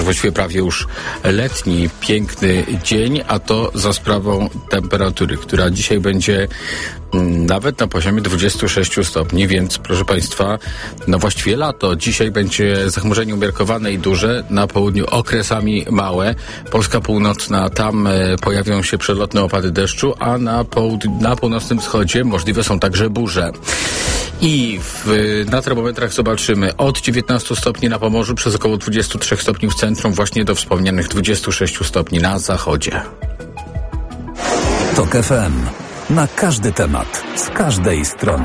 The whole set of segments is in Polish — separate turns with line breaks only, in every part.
Właściwie prawie już letni, piękny dzień, a to za sprawą temperatury, która dzisiaj będzie nawet na poziomie 26 stopni, więc proszę Państwa, no właściwie lato. Dzisiaj będzie zachmurzenie umiarkowane i duże, na południu okresami małe. Polska północna, tam pojawią się przelotne opady deszczu, a na północnym wschodzie możliwe są także burze. I na termometrach zobaczymy od 19 stopni na Pomorzu przez około 23 stopni w centrum, właśnie do wspomnianych 26 stopni na zachodzie.
TOK FM. Na każdy temat, z każdej strony.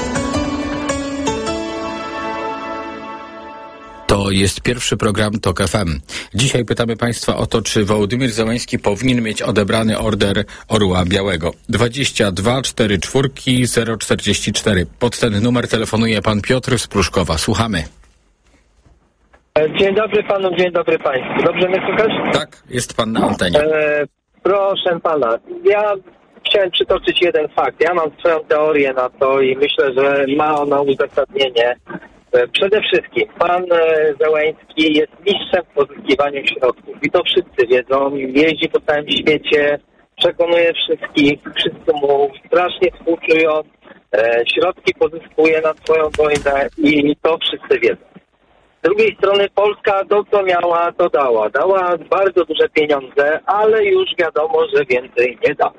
To jest pierwszy program TOK FM. Dzisiaj pytamy Państwa o to, czy Wołodymyr Zełenski powinien mieć odebrany order Orła Białego. 22 44 044. Pod ten numer telefonuje pan Piotr z Pruszkowa. Słuchamy.
Dzień dobry panu, dzień dobry państwu. Dobrze mnie słychać?
Tak, jest pan na antenie.
Proszę pana, ja chciałem przytoczyć jeden fakt. Ja mam swoją teorię na to i myślę, że ma ona uzasadnienie. Przede wszystkim pan Zełenski jest mistrzem w pozyskiwaniu środków i to wszyscy wiedzą. Jeździ po całym świecie, przekonuje wszystkich, wszyscy mu strasznie współczują, środki pozyskuje na swoją wojnę i to wszyscy wiedzą. Z drugiej strony Polska to, co miała, to dała. Dała bardzo duże pieniądze, ale już wiadomo, że więcej nie da.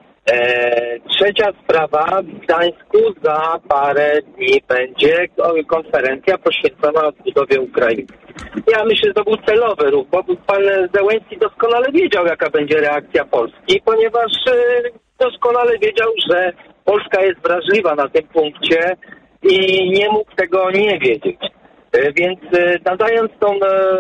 Trzecia sprawa, w Gdańsku za parę dni będzie konferencja poświęcona odbudowie Ukrainy. Ja myślę, że to był celowy ruch, bo pan Zełenski doskonale wiedział, jaka będzie reakcja Polski, ponieważ doskonale wiedział, że Polska jest wrażliwa na tym punkcie i nie mógł tego nie wiedzieć. Więc nadając tą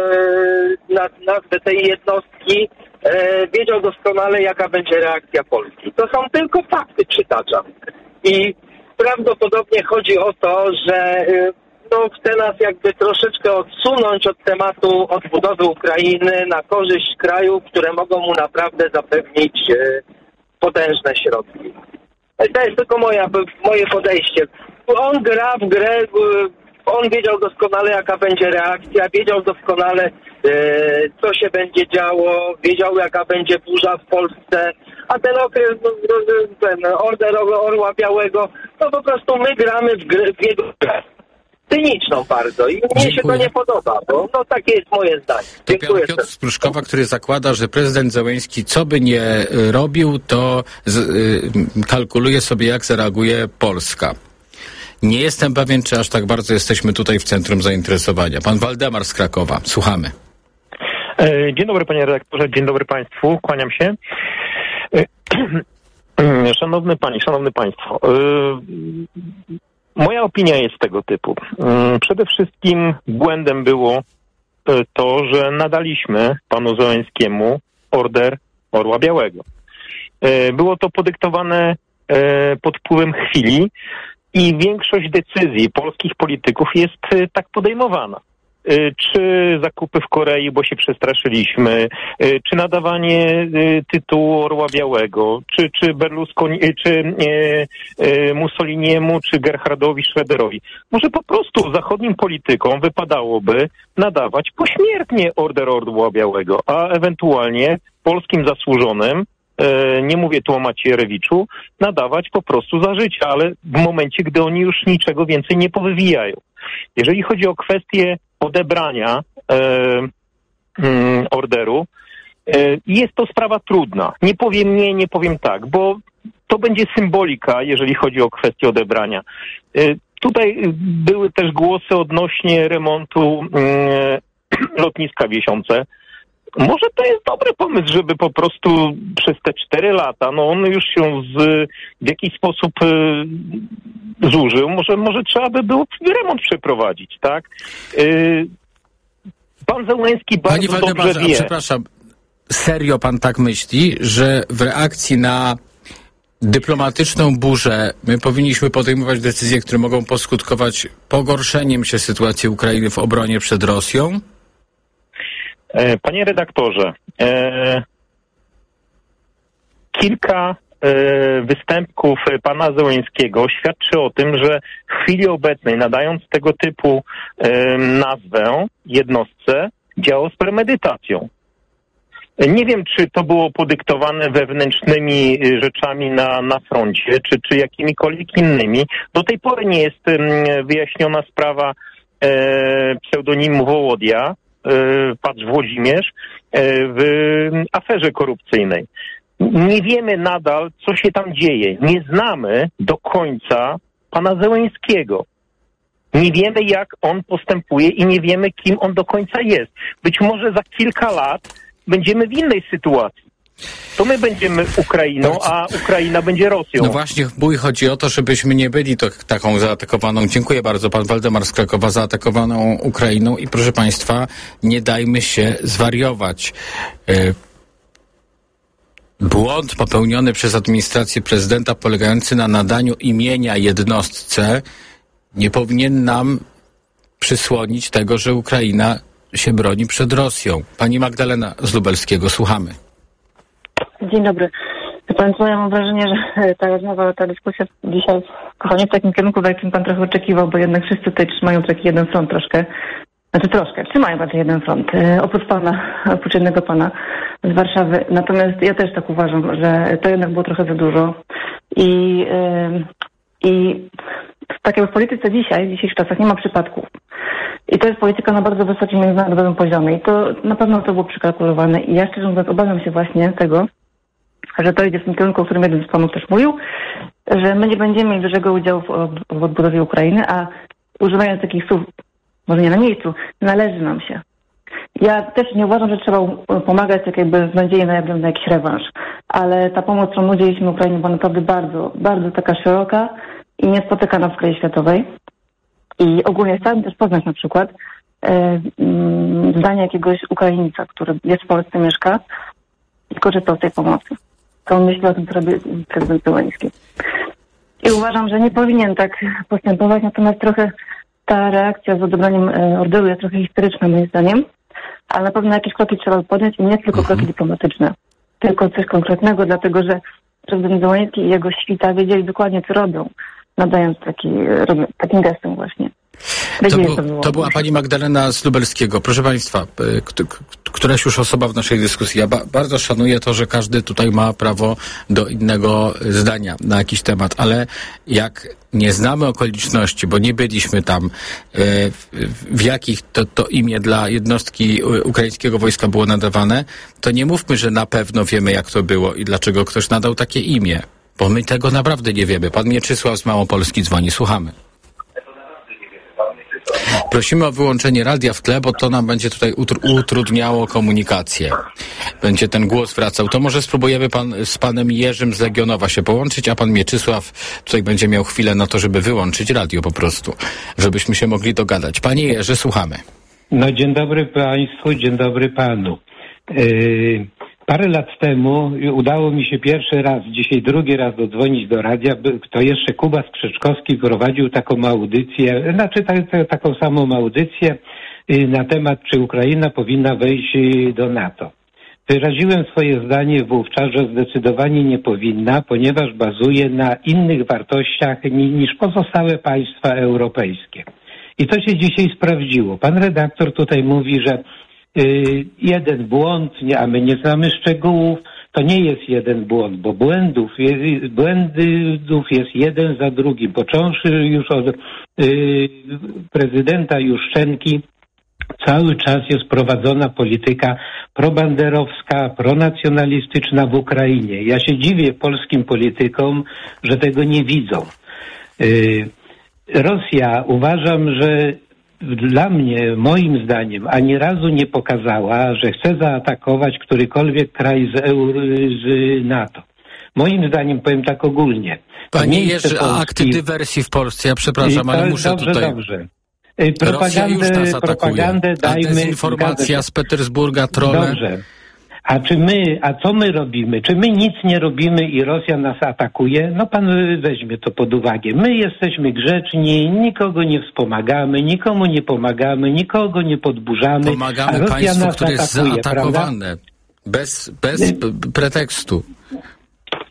nazwę tej jednostki, wiedział doskonale, jaka będzie reakcja Polski. To są tylko fakty, przytaczam. I prawdopodobnie chodzi o to, że chce nas jakby troszeczkę odsunąć od tematu odbudowy Ukrainy na korzyść krajów, które mogą mu naprawdę zapewnić potężne środki. To jest tylko moje podejście. On gra w grę, on wiedział doskonale, jaka będzie reakcja, wiedział doskonale, co się będzie działo, wiedział, jaka będzie burza w Polsce, a ten okres, ten order Orła Białego, to po prostu my gramy w jego grę. Cyniczną bardzo i mnie się to nie podoba, bo takie jest moje zdanie. Dziękuję.
Piotr z Pruszkowa, który zakłada, że prezydent Zełenski co by nie robił, to kalkuluje sobie, jak zareaguje Polska. Nie jestem pewien, czy aż tak bardzo jesteśmy tutaj w centrum zainteresowania. Pan Waldemar z Krakowa. Słuchamy.
Dzień dobry panie redaktorze, dzień dobry państwu, kłaniam się. Szanowny panie, szanowny państwo, moja opinia jest tego typu. Przede wszystkim błędem było to, że nadaliśmy panu Zełenskiemu order Orła Białego. Było to podyktowane pod wpływem chwili i większość decyzji polskich polityków jest tak podejmowana. Czy zakupy w Korei, bo się przestraszyliśmy, czy nadawanie tytułu Orła Białego, czy Berlusconi, czy Mussoliniemu, czy Gerhardowi Schröderowi. Może po prostu zachodnim politykom wypadałoby nadawać pośmiertnie order Orła Białego, a ewentualnie polskim zasłużonym, nie mówię tu o Macierewiczu, nadawać po prostu za życia, ale w momencie, gdy oni już niczego więcej nie powywijają. Jeżeli chodzi o kwestię odebrania orderu, jest to sprawa trudna. Nie powiem nie, nie powiem tak, bo to będzie symbolika, jeżeli chodzi o kwestię odebrania. Tutaj były też głosy odnośnie remontu lotniska Wiesiące. Może to jest dobry pomysł, żeby po prostu przez te 4 lata, on już się w jakiś sposób zużył. Może trzeba by było remont przeprowadzić, tak? Pan Zełenski bardzo dobrze wie.
Przepraszam, serio pan tak myśli, że w reakcji na dyplomatyczną burzę my powinniśmy podejmować decyzje, które mogą poskutkować pogorszeniem się sytuacji Ukrainy w obronie przed Rosją?
Panie redaktorze, kilka występków pana Zełenskiego świadczy o tym, że w chwili obecnej, nadając tego typu nazwę jednostce, działał z premedytacją. Nie wiem, czy to było podyktowane wewnętrznymi rzeczami na froncie, czy jakimikolwiek innymi. Do tej pory nie jest wyjaśniona sprawa pseudonimu Wołodia, patrz Włodzimierz, w aferze korupcyjnej. Nie wiemy nadal, co się tam dzieje. Nie znamy do końca pana Zełenskiego. Nie wiemy, jak on postępuje i nie wiemy, kim on do końca jest. Być może za kilka lat będziemy w innej sytuacji. To my będziemy Ukrainą, a Ukraina będzie Rosją.
No właśnie, chodzi o to, żebyśmy nie byli taką zaatakowaną, dziękuję bardzo, pan Waldemar z Krakowa, zaatakowaną Ukrainą i proszę państwa, nie dajmy się zwariować. Błąd popełniony przez administrację prezydenta polegający na nadaniu imienia jednostce nie powinien nam przysłonić tego, że Ukraina się broni przed Rosją. Pani Magdalena z Lubelskiego, słuchamy.
Dzień dobry. Pan co, ja mam wrażenie, że ta dyskusja dzisiaj kochanie w takim kierunku, w jakim pan trochę oczekiwał, bo jednak wszyscy tutaj trzymają taki jeden front troszkę. Trzymają bardziej jeden front. Oprócz jednego pana z Warszawy. Natomiast ja też tak uważam, że to jednak było trochę za dużo. I tak jak w polityce w dzisiejszych czasach nie ma przypadków. I to jest polityka na bardzo wysokim międzynarodowym poziomie. I to na pewno to było przekalkulowane. I ja szczerze mówiąc obawiam się właśnie tego, że to idzie w tym kierunku, o którym jeden z panów też mówił, że my nie będziemy mieli dużego udziału w odbudowie Ukrainy, a używając takich słów, może nie na miejscu, należy nam się. Ja też nie uważam, że trzeba pomagać tak jakby w nadziei na jakiś rewanż, ale ta pomoc, którą udzieliliśmy Ukrainie, była naprawdę bardzo, bardzo taka szeroka i niespotykana w skali światowej. I ogólnie chciałabym też poznać na przykład zdanie jakiegoś Ukraińca, który jest w Polsce, mieszka i korzystał z tej pomocy. To on myśli o tym, co robi prezydent Zełenski. I uważam, że nie powinien tak postępować, natomiast trochę ta reakcja z odebraniem orderu jest trochę historyczna moim zdaniem, ale na pewno jakieś kroki trzeba podjąć i nie tylko kroki dyplomatyczne, tylko coś konkretnego, dlatego że prezydent Zełenski i jego świta wiedzieli dokładnie, co robią, nadając takim gestem właśnie.
To była pani Magdalena z Lubelskiego. Proszę państwa, któraś już osoba w naszej dyskusji. Ja bardzo szanuję to, że każdy tutaj ma prawo do innego zdania na jakiś temat, ale jak nie znamy okoliczności, bo nie byliśmy tam, w jakich to imię dla jednostki ukraińskiego wojska było nadawane, to nie mówmy, że na pewno wiemy, jak to było i dlaczego ktoś nadał takie imię, bo my tego naprawdę nie wiemy. Pan Mieczysław z Małopolski dzwoni. Słuchamy. Prosimy o wyłączenie radia w tle, bo to nam będzie tutaj utrudniało komunikację. Będzie ten głos wracał. To może spróbujemy z panem Jerzym z Legionowa się połączyć, a pan Mieczysław tutaj będzie miał chwilę na to, żeby wyłączyć radio po prostu, żebyśmy się mogli dogadać. Panie Jerzy, słuchamy.
No dzień dobry państwu, dzień dobry panu. Parę lat temu udało mi się pierwszy raz, dzisiaj drugi raz dodzwonić do radia. To jeszcze Kuba Skrzeczkowski prowadził taką audycję, taką samą audycję na temat, czy Ukraina powinna wejść do NATO. Wyraziłem swoje zdanie wówczas, że zdecydowanie nie powinna, ponieważ bazuje na innych wartościach niż pozostałe państwa europejskie. I to się dzisiaj sprawdziło. Pan redaktor tutaj mówi, że jeden błąd, a my nie znamy szczegółów, to nie jest jeden błąd, bo błędów jest jeden za drugim. Począwszy już od prezydenta Juszczenki, cały czas jest prowadzona polityka probanderowska, pronacjonalistyczna w Ukrainie. Ja się dziwię polskim politykom, że tego nie widzą. Rosja, uważam, że dla mnie, moim zdaniem, ani razu nie pokazała, że chce zaatakować którykolwiek kraj z NATO. Moim zdaniem, powiem tak ogólnie.
Panie Jerzy, a akty dywersji w Polsce, ja przepraszam, ale muszę
Dobrze. Propagandę dajmy.
A dezinformacja z Petersburga, trolle.
Dobrze. A co my robimy? Czy my nic nie robimy i Rosja nas atakuje? No pan weźmie to pod uwagę. My jesteśmy grzeczni, nikogo nie wspomagamy, nikomu nie pomagamy, nikogo nie podburzamy.
Pomagamy państwu, które jest zaatakowane. Bez pretekstu.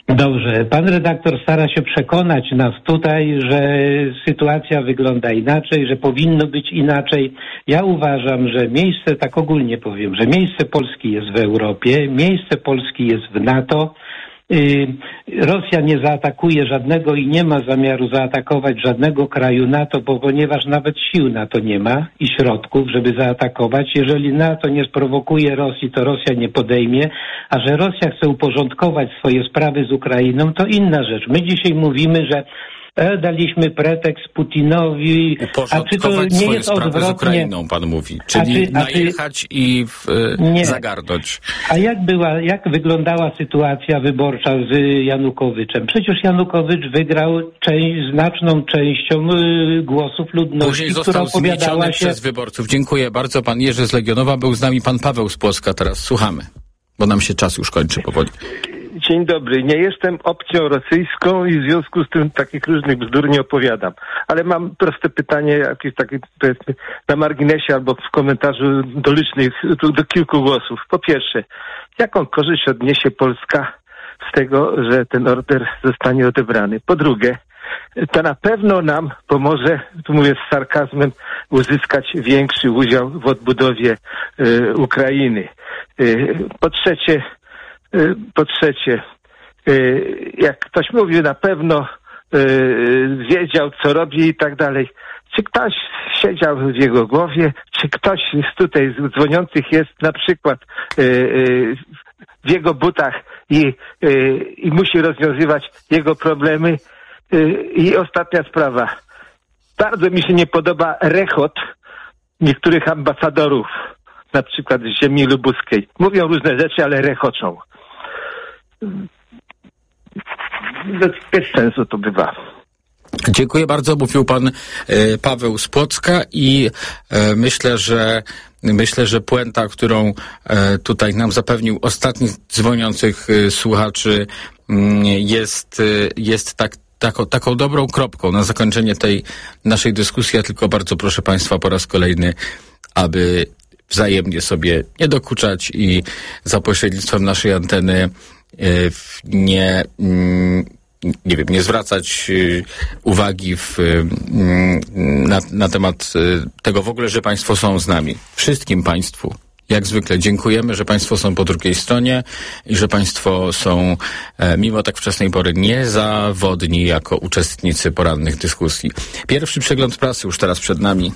Dobrze. Pan redaktor stara się przekonać nas tutaj, że sytuacja wygląda inaczej, że powinno być inaczej. Ja uważam, że miejsce, tak ogólnie powiem, że miejsce Polski jest w Europie, miejsce Polski jest w NATO. Rosja nie zaatakuje żadnego i nie ma zamiaru zaatakować żadnego kraju NATO, ponieważ nawet sił NATO nie ma i środków, żeby zaatakować. Jeżeli NATO nie sprowokuje Rosji, to Rosja nie podejmie, a że Rosja chce uporządkować swoje sprawy z Ukrainą, to inna rzecz. My dzisiaj mówimy, że daliśmy pretekst Putinowi, a czy to nie jest odwrotnie? Z
Ukrainą, pan mówi, czyli najechać i zagarnąć.
A jak wyglądała sytuacja wyborcza z Janukowiczem? Przecież Janukowicz wygrał znaczną częścią głosów ludności,
później został zmieciony przez wyborców. Dziękuję bardzo. Pan Jerzy z Legionowa, był z nami pan Paweł z Płocka. Teraz słuchamy, bo nam się czas już kończy powoli.
Dzień dobry. Nie jestem opcją rosyjską i w związku z tym takich różnych bzdur nie opowiadam. Ale mam proste pytanie, jakieś takie powiedzmy na marginesie albo w komentarzu do kilku głosów. Po pierwsze, jaką korzyść odniesie Polska z tego, że ten order zostanie odebrany? Po drugie, to na pewno nam pomoże, tu mówię z sarkazmem, uzyskać większy udział w odbudowie Ukrainy. Po trzecie, jak ktoś mówi, na pewno wiedział, co robi i tak dalej. Czy ktoś siedział w jego głowie? Czy ktoś z tutaj dzwoniących jest na przykład w jego butach i musi rozwiązywać jego problemy? I ostatnia sprawa. Bardzo mi się nie podoba rechot niektórych ambasadorów, na przykład z ziemi lubuskiej. Mówią różne rzeczy, ale rechoczą. Bez sensu to bywa.
Dziękuję bardzo. Mówił pan Paweł z Płocka i myślę, że puenta, którą tutaj nam zapewnił ostatni z dzwoniących słuchaczy, jest taką dobrą kropką na zakończenie tej naszej dyskusji. Ja tylko bardzo proszę państwa po raz kolejny, aby wzajemnie sobie nie dokuczać i za pośrednictwem naszej anteny nie zwracać uwagi na temat tego w ogóle, że państwo są z nami. Wszystkim państwu, jak zwykle, dziękujemy, że państwo są po drugiej stronie i że państwo są mimo tak wczesnej pory niezawodni jako uczestnicy porannych dyskusji. Pierwszy przegląd prasy już teraz przed nami.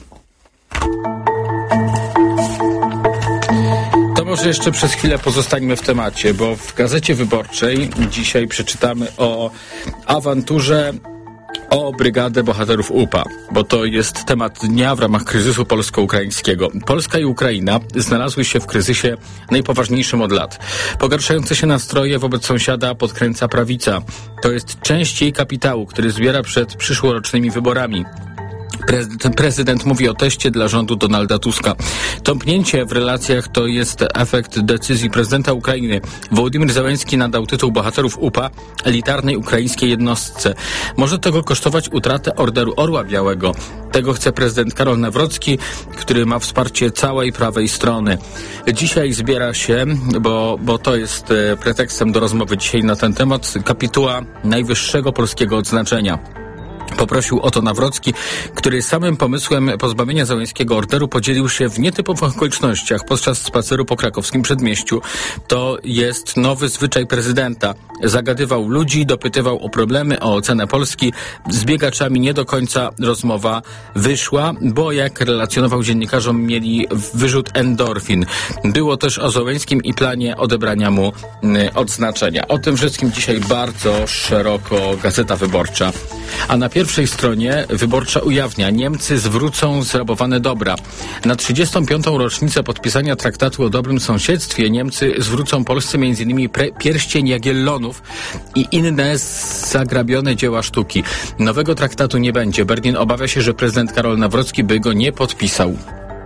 Może jeszcze przez chwilę pozostańmy w temacie, bo w Gazecie Wyborczej dzisiaj przeczytamy o awanturze o Brygadę Bohaterów UPA, bo to jest temat dnia w ramach kryzysu polsko-ukraińskiego. Polska i Ukraina znalazły się w kryzysie najpoważniejszym od lat. Pogarszające się nastroje wobec sąsiada podkręca prawica. To jest część jej kapitału, który zbiera przed przyszłorocznymi wyborami. Prezydent mówi o teście dla rządu Donalda Tuska. Tąpnięcie w relacjach to jest efekt decyzji prezydenta Ukrainy. Wołodymyr Zełenski nadał tytuł Bohaterów UPA elitarnej ukraińskiej jednostce. Może tego kosztować utratę Orderu Orła Białego. Tego chce prezydent Karol Nawrocki, który ma wsparcie całej prawej strony. Dzisiaj zbiera się, bo to jest pretekstem do rozmowy dzisiaj na ten temat, kapituła najwyższego polskiego odznaczenia. Poprosił o to Nawrocki, który samym pomysłem pozbawienia Zełenskiego orderu podzielił się w nietypowych okolicznościach podczas spaceru po krakowskim przedmieściu. To jest nowy zwyczaj prezydenta. Zagadywał ludzi, dopytywał o problemy, o ocenę Polski. Z biegaczami nie do końca rozmowa wyszła, bo jak relacjonował dziennikarzom, mieli wyrzut endorfin. Było też o Zełenskim i planie odebrania mu odznaczenia. O tym wszystkim dzisiaj bardzo szeroko Gazeta Wyborcza. A na pierwszej stronie Wyborcza ujawnia: Niemcy zwrócą zrabowane dobra. Na 35. rocznicę podpisania traktatu o dobrym sąsiedztwie Niemcy zwrócą Polsce m.in. pierścień Jagiellonów i inne zagrabione dzieła sztuki. Nowego traktatu nie będzie. Berlin obawia się, że prezydent Karol Nawrocki by go nie podpisał.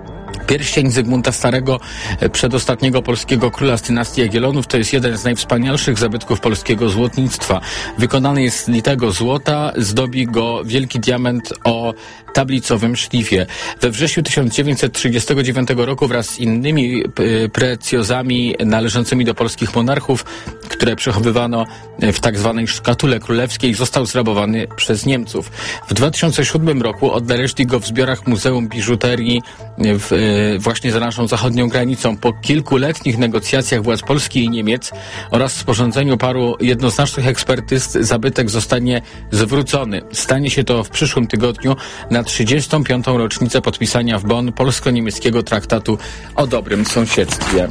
Pierścień Zygmunta Starego, przedostatniego polskiego króla z dynastii Jagiellonów, to jest jeden z najwspanialszych zabytków polskiego złotnictwa. Wykonany jest z litego złota, zdobi go wielki diament o tablicowym szlifie. We wrześniu 1939 roku wraz z innymi precjozami należącymi do polskich monarchów, które przechowywano w tak zwanej szkatule królewskiej, został zrabowany przez Niemców. W 2007 roku odnaleźli go w zbiorach Muzeum Biżuterii właśnie za naszą zachodnią granicą. Po kilkuletnich negocjacjach władz Polski i Niemiec oraz sporządzeniu paru jednoznacznych ekspertyz zabytek zostanie zwrócony. Stanie się to w przyszłym tygodniu na 35. rocznicę podpisania w Bonn polsko-niemieckiego traktatu o dobrym sąsiedztwie.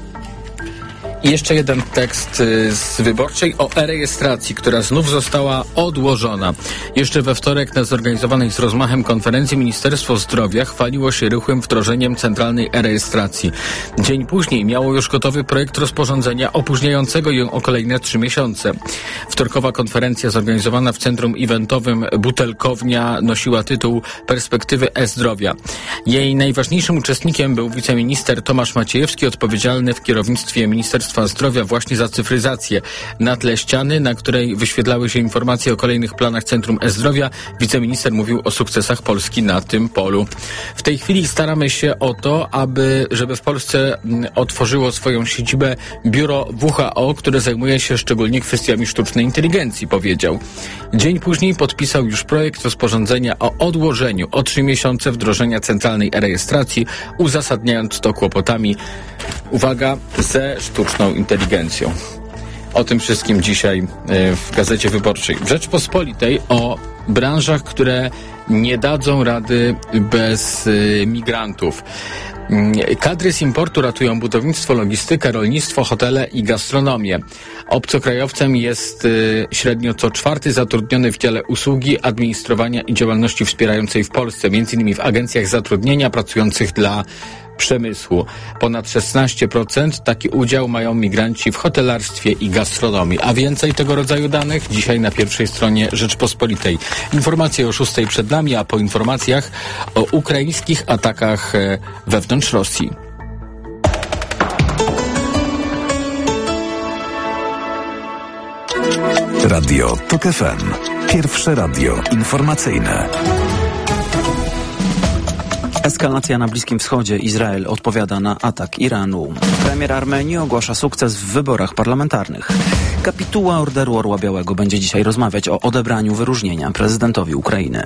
I jeszcze jeden tekst z Wyborczej o e-rejestracji, która znów została odłożona. Jeszcze we wtorek na zorganizowanej z rozmachem konferencji Ministerstwo Zdrowia chwaliło się rychłym wdrożeniem centralnej e-rejestracji. Dzień później miało już gotowy projekt rozporządzenia opóźniającego ją o kolejne 3 miesiące. Wtorkowa konferencja zorganizowana w centrum eventowym Butelkownia nosiła tytuł Perspektywy e-zdrowia. Jej najważniejszym uczestnikiem był wiceminister Tomasz Maciejewski, odpowiedzialny w kierownictwie Ministerstwa Zdrowia właśnie za cyfryzację. Na tle ściany, na której wyświetlały się informacje o kolejnych planach Centrum E-Zdrowia, wiceminister mówił o sukcesach Polski na tym polu. W tej chwili staramy się o to, żeby w Polsce otworzyło swoją siedzibę biuro WHO, które zajmuje się szczególnie kwestiami sztucznej inteligencji, powiedział. Dzień później podpisał już projekt rozporządzenia o odłożeniu o 3 miesiące wdrożenia centralnej e-rejestracji, uzasadniając to kłopotami, uwaga, ze sztuczną inteligencją. O tym wszystkim dzisiaj w Gazecie Wyborczej. W Rzeczpospolitej o branżach, które nie dadzą rady bez migrantów. Kadry z importu ratują budownictwo, logistykę, rolnictwo, hotele i gastronomię. Obcokrajowcem jest średnio co 4 zatrudniony w dziale usługi, administrowania i działalności wspierającej w Polsce, m.in. w agencjach zatrudnienia pracujących dla przemysłu. Ponad 16% taki udział mają migranci w hotelarstwie i gastronomii. A więcej tego rodzaju danych dzisiaj na pierwszej stronie Rzeczpospolitej. Informacje o 6 przed nami, a po informacjach o ukraińskich atakach wewnątrz Rosji.
Radio TOK FM. Pierwsze radio informacyjne.
Eskalacja na Bliskim Wschodzie. Izrael odpowiada na atak Iranu. Premier Armenii ogłasza sukces w wyborach parlamentarnych. Kapituła Orderu Orła Białego będzie dzisiaj rozmawiać o odebraniu wyróżnienia prezydentowi Ukrainy.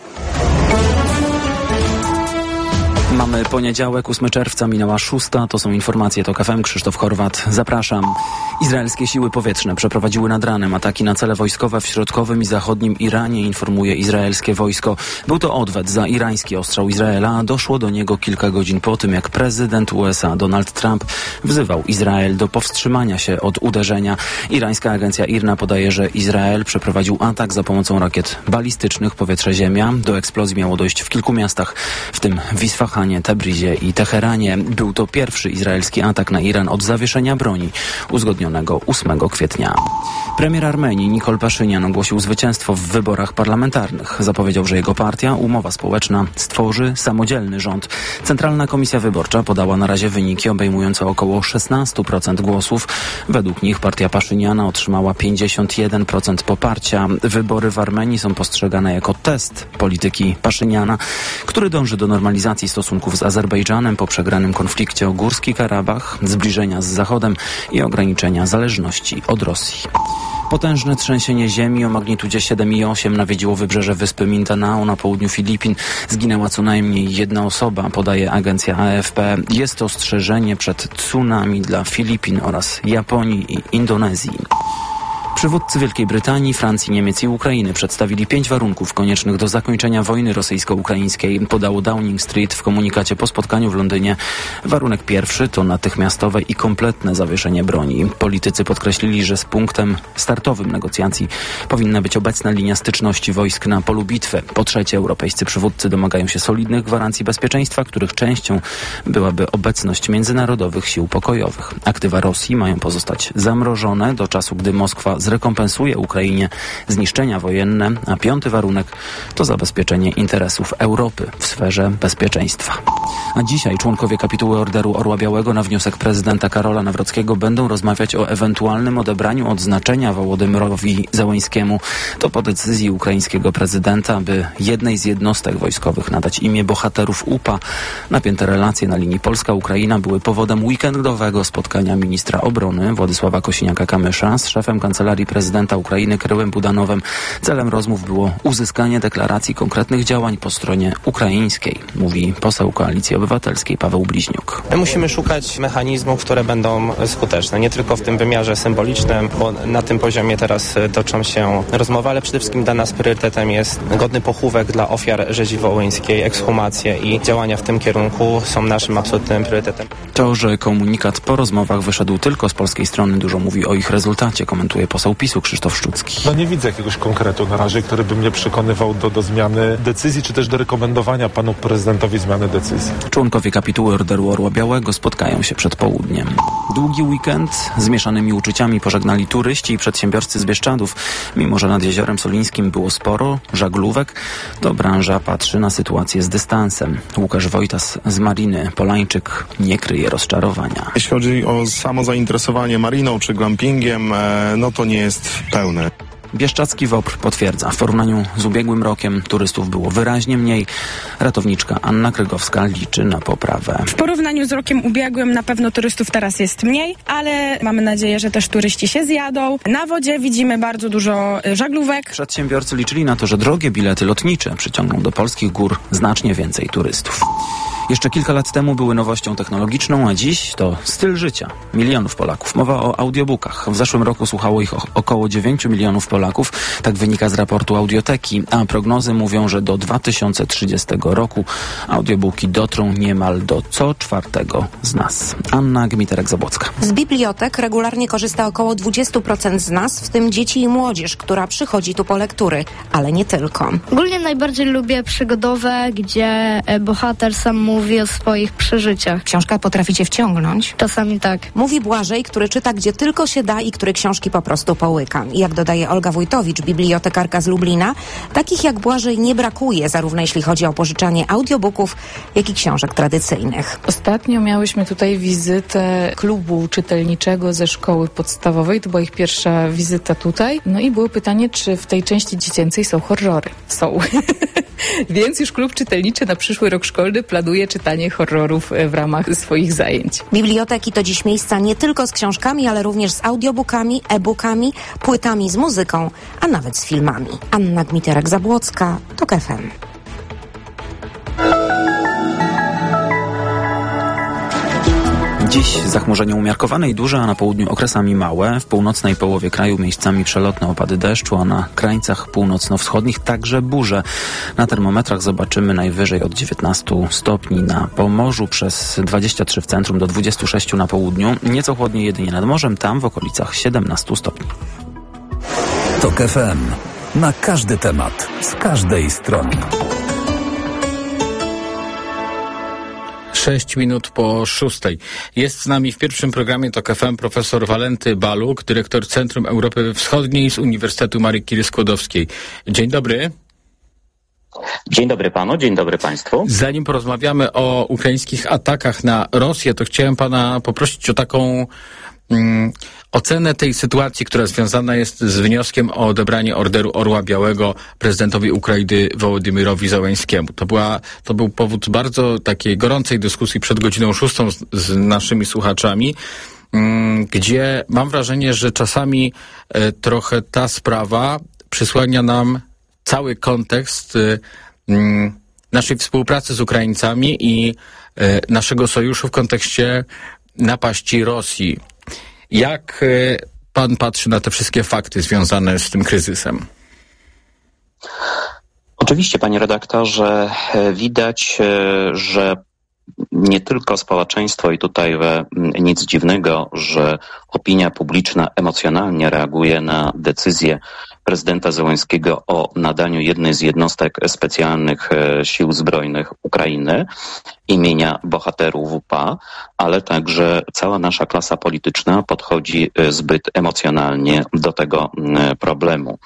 Mamy poniedziałek, 8 czerwca, minęła 6. To są informacje TOK FM. Krzysztof Horwat, zapraszam. Izraelskie siły powietrzne przeprowadziły nad ranem ataki na cele wojskowe w środkowym i zachodnim Iranie, informuje izraelskie wojsko. Był to odwet za irański ostrzał Izraela, a doszło do niego kilka godzin po tym, jak prezydent USA Donald Trump wzywał Izrael do powstrzymania się od uderzenia. Irańska agencja IRNA podaje, że Izrael przeprowadził atak za pomocą rakiet balistycznych powietrze-ziemia. Do eksplozji miało dojść w kilku miastach, w tym w Isfahanie, Tebrizie i Teheranie. Był to pierwszy izraelski atak na Iran od zawieszenia broni uzgodnionego 8 kwietnia. Premier Armenii Nikol Paszynian ogłosił zwycięstwo w wyborach parlamentarnych. Zapowiedział, że jego partia, Umowa Społeczna, stworzy samodzielny rząd. Centralna Komisja Wyborcza podała na razie wyniki obejmujące około 16% głosów. Według nich partia Paszyniana otrzymała 51% poparcia. Wybory w Armenii są postrzegane jako test polityki Paszyniana, który dąży do normalizacji stosunków z Azerbejdżanem po przegranym konflikcie o Górski Karabach, zbliżenia z Zachodem i ograniczenia zależności od Rosji. Potężne trzęsienie ziemi o magnitudzie 7,8 nawiedziło wybrzeże wyspy Mindanao na południu Filipin. Zginęła co najmniej 1 osoba, podaje agencja AFP. Jest to ostrzeżenie przed tsunami dla Filipin oraz Japonii i Indonezji. Przywódcy Wielkiej Brytanii, Francji, Niemiec i Ukrainy przedstawili 5 warunków koniecznych do zakończenia wojny rosyjsko-ukraińskiej. Podało Downing Street w komunikacie po spotkaniu w Londynie. Warunek pierwszy to natychmiastowe i kompletne zawieszenie broni. Politycy podkreślili, że z punktem startowym negocjacji powinna być obecna linia styczności wojsk na polu bitwy. Po trzecie, europejscy przywódcy domagają się solidnych gwarancji bezpieczeństwa, których częścią byłaby obecność międzynarodowych sił pokojowych. Aktywa Rosji mają pozostać zamrożone do czasu, gdy Moskwa zrekompensuje Ukrainie zniszczenia wojenne, a 5. warunek to zabezpieczenie interesów Europy w sferze bezpieczeństwa. A dzisiaj członkowie kapituły Orderu Orła Białego na wniosek prezydenta Karola Nawrockiego będą rozmawiać o ewentualnym odebraniu odznaczenia Wołodymyrowi Zełenskiemu. To po decyzji ukraińskiego prezydenta, by jednej z jednostek wojskowych nadać imię bohaterów UPA. Napięte relacje na linii Polska-Ukraina były powodem weekendowego spotkania ministra obrony Władysława Kosiniaka-Kamysza z szefem Kancelarii Prezydenta Ukrainy Krylem Budanowem. Celem rozmów było uzyskanie deklaracji konkretnych działań po stronie ukraińskiej, mówi poseł Koalicji Obywatelskiej Paweł Bliźniuk.
My musimy szukać mechanizmów, które będą skuteczne, nie tylko w tym wymiarze symbolicznym, bo na tym poziomie teraz toczą się rozmowy, ale przede wszystkim dla nas priorytetem jest godny pochówek dla ofiar rzezi wołyńskiej, ekshumacje i działania w tym kierunku są naszym absolutnym priorytetem.
To, że komunikat po rozmowach wyszedł tylko z polskiej strony, dużo mówi o ich rezultacie, komentuje poseł PiS-u Krzysztof Szczucki.
No nie widzę jakiegoś konkretu na razie, który by mnie przekonywał do zmiany decyzji, czy też do rekomendowania panu prezydentowi zmiany decyzji.
Członkowie kapituły Orderu Orła Białego spotkają się przed południem. Długi weekend z mieszanymi uczuciami pożegnali turyści i przedsiębiorcy z Bieszczadów. Mimo że nad Jeziorem Solińskim było sporo żaglówek, to branża patrzy na sytuację z dystansem. Łukasz Wojtas z Mariny Polańczyk nie kryje rozczarowania.
Jeśli chodzi o samo zainteresowanie mariną czy glampingiem, no to nie jest pełne.
Bieszczadzki WOPR potwierdza, w porównaniu z ubiegłym rokiem turystów było wyraźnie mniej. Ratowniczka Anna Krygowska liczy na poprawę.
W porównaniu z rokiem ubiegłym na pewno turystów teraz jest mniej, ale mamy nadzieję, że też turyści się zjadą. Na wodzie widzimy bardzo dużo żaglówek.
Przedsiębiorcy liczyli na to, że drogie bilety lotnicze przyciągną do polskich gór znacznie więcej turystów. Jeszcze kilka lat temu były nowością technologiczną, a dziś to styl życia milionów Polaków. Mowa o audiobookach. W zeszłym roku słuchało ich około 9 milionów Polaków. Tak wynika z raportu Audioteki, a prognozy mówią, że do 2030 roku audiobooki dotrą niemal do co czwartego z nas. Anna Gmiterek-Zabłocka.
Z bibliotek regularnie korzysta około 20% z nas, w tym dzieci i młodzież, która przychodzi tu po lektury, ale nie tylko.
Ogólnie najbardziej lubię przygodowe, gdzie bohater sam mówi o swoich przeżyciach.
Książka potrafi cię wciągnąć?
Czasami tak.
Mówi Błażej, który czyta gdzie tylko się da i który książki po prostu połyka. I jak dodaje Olga Wójtowicz, bibliotekarka z Lublina, takich jak Błażej nie brakuje, zarówno jeśli chodzi o pożyczanie audiobooków, jak i książek tradycyjnych.
Ostatnio miałyśmy tutaj wizytę klubu czytelniczego ze szkoły podstawowej. To była ich pierwsza wizyta tutaj. No i było pytanie, czy w tej części dziecięcej są horrory. Są. Więc już klub czytelniczy na przyszły rok szkolny planuje czytanie horrorów w ramach swoich zajęć.
Biblioteki to dziś miejsca nie tylko z książkami, ale również z audiobookami, e-bookami, płytami z muzyką, a nawet z filmami. Anna Gmiterek-Zabłocka, TOK FM.
Dziś zachmurzenie umiarkowane i duże, a na południu okresami małe. W północnej połowie kraju miejscami przelotne opady deszczu, a na krańcach północno-wschodnich także burze. Na termometrach zobaczymy najwyżej od 19 stopni na Pomorzu, przez 23 w centrum do 26 na południu. Nieco chłodniej jedynie nad morzem, tam w okolicach 17 stopni.
TOK FM. Na każdy temat, z każdej strony.
6 minut po 6. Jest z nami w pierwszym programie TOK FM profesor Walenty Baluk, dyrektor Centrum Europy Wschodniej z Uniwersytetu Marii Curie-Skłodowskiej. Dzień dobry.
Dzień dobry panu, dzień dobry państwu.
Zanim porozmawiamy o ukraińskich atakach na Rosję, to chciałem pana poprosić o taką ocenę tej sytuacji, która związana jest z wnioskiem o odebranie Orderu Orła Białego prezydentowi Ukrainy Wołodymyrowi Zełenskiemu. To był powód bardzo takiej gorącej dyskusji przed godziną 6 z naszymi słuchaczami, gdzie mam wrażenie, że czasami trochę ta sprawa przysłania nam cały kontekst naszej współpracy z Ukraińcami i naszego sojuszu w kontekście napaści Rosji. Jak pan patrzy na te wszystkie fakty związane z tym kryzysem?
Oczywiście, panie redaktorze, widać, że nie tylko społeczeństwo i tutaj nic dziwnego, że opinia publiczna emocjonalnie reaguje na decyzję prezydenta Zełenskiego o nadaniu jednej z jednostek specjalnych sił zbrojnych Ukrainy. imienia bohaterów WPA, ale także cała nasza klasa polityczna podchodzi zbyt emocjonalnie do tego problemu.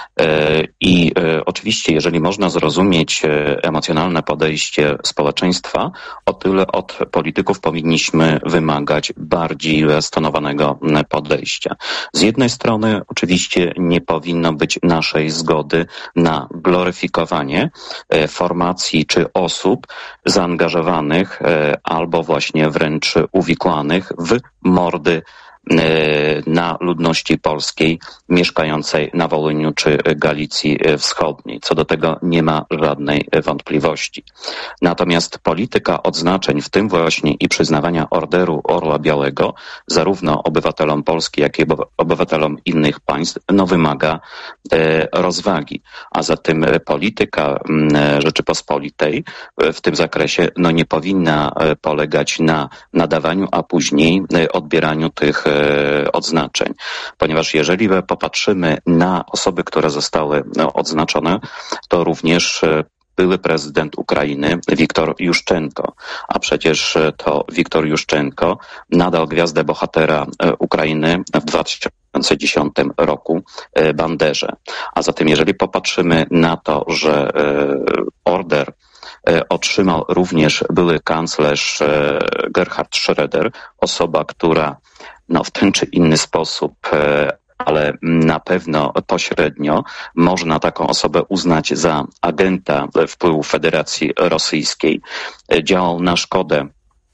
I oczywiście, jeżeli można zrozumieć emocjonalne podejście społeczeństwa, o tyle od polityków powinniśmy wymagać bardziej stonowanego podejścia. Z jednej strony oczywiście nie powinno być naszej zgody na gloryfikowanie formacji czy osób zaangażowanych albo właśnie wręcz uwikłanych w mordy na ludności polskiej mieszkającej na Wołyniu czy Galicji Wschodniej. Co do tego nie ma żadnej wątpliwości. Natomiast polityka odznaczeń, w tym właśnie i przyznawania Orderu Orła Białego, zarówno obywatelom Polski, jak i obywatelom innych państw, wymaga rozwagi. A zatem polityka Rzeczypospolitej w tym zakresie nie powinna polegać na nadawaniu, a później odbieraniu tych odznaczeń. Ponieważ jeżeli popatrzymy na osoby, które zostały odznaczone, to również były prezydent Ukrainy Wiktor Juszczenko, a przecież to Wiktor Juszczenko nadał gwiazdę bohatera Ukrainy w 2010 roku Banderze. A zatem jeżeli popatrzymy na to, że order otrzymał również były kanclerz Gerhard Schröder, osoba, która w ten czy inny sposób, ale na pewno pośrednio można taką osobę uznać za agenta wpływu Federacji Rosyjskiej. Działał na szkodę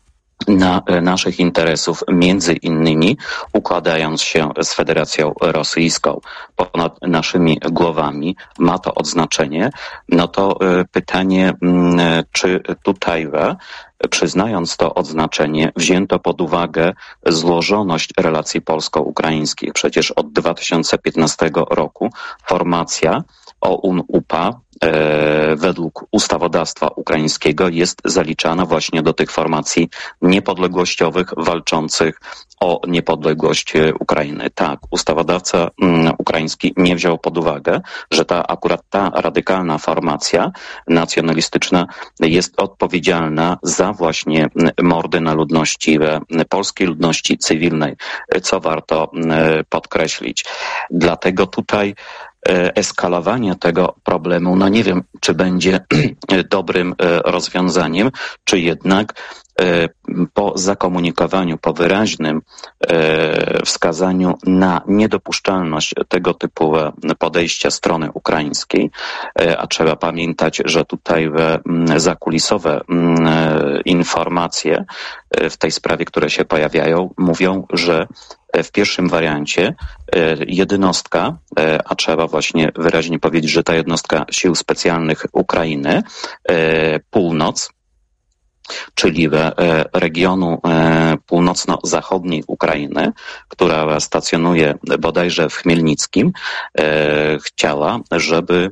naszych interesów, między innymi układając się z Federacją Rosyjską ponad naszymi głowami, ma to odznaczenie, to pytanie, czy tutaj przyznając to odznaczenie, wzięto pod uwagę złożoność relacji polsko-ukraińskich. Przecież od 2015 roku formacja OUN-UPA według ustawodawstwa ukraińskiego jest zaliczana właśnie do tych formacji niepodległościowych walczących o niepodległość Ukrainy. Tak, ustawodawca ukraiński nie wziął pod uwagę, że akurat ta radykalna formacja nacjonalistyczna jest odpowiedzialna za właśnie mordy na ludności, polskiej ludności cywilnej, co warto podkreślić. Dlatego tutaj eskalowanie tego problemu, nie wiem, czy będzie dobrym rozwiązaniem, czy jednak po zakomunikowaniu, po wyraźnym wskazaniu na niedopuszczalność tego typu podejścia strony ukraińskiej, a trzeba pamiętać, że tutaj zakulisowe informacje w tej sprawie, które się pojawiają, mówią, że w pierwszym wariancie jednostka, a trzeba właśnie wyraźnie powiedzieć, że ta jednostka Sił Specjalnych Ukrainy, Północ, czyli regionu północno-zachodniej Ukrainy, która stacjonuje bodajże w Chmielnickim, chciała, żeby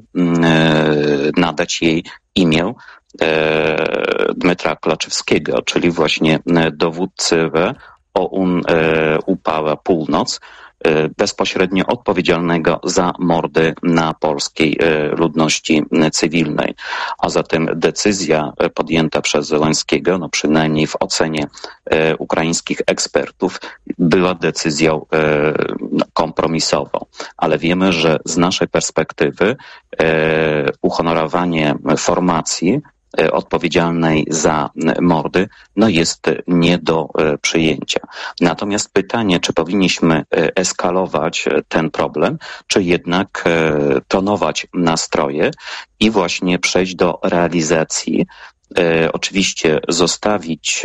nadać jej imię Dmytra Klaczewskiego, czyli właśnie dowódcy OUN-UPA Północ, bezpośrednio odpowiedzialnego za mordy na polskiej ludności cywilnej. A zatem decyzja podjęta przez Zełenskiego, przynajmniej w ocenie ukraińskich ekspertów, była decyzją kompromisową. Ale wiemy, że z naszej perspektywy uhonorowanie formacji odpowiedzialnej za mordy, jest nie do przyjęcia. Natomiast pytanie, czy powinniśmy eskalować ten problem, czy jednak tonować nastroje i właśnie przejść do realizacji, oczywiście zostawić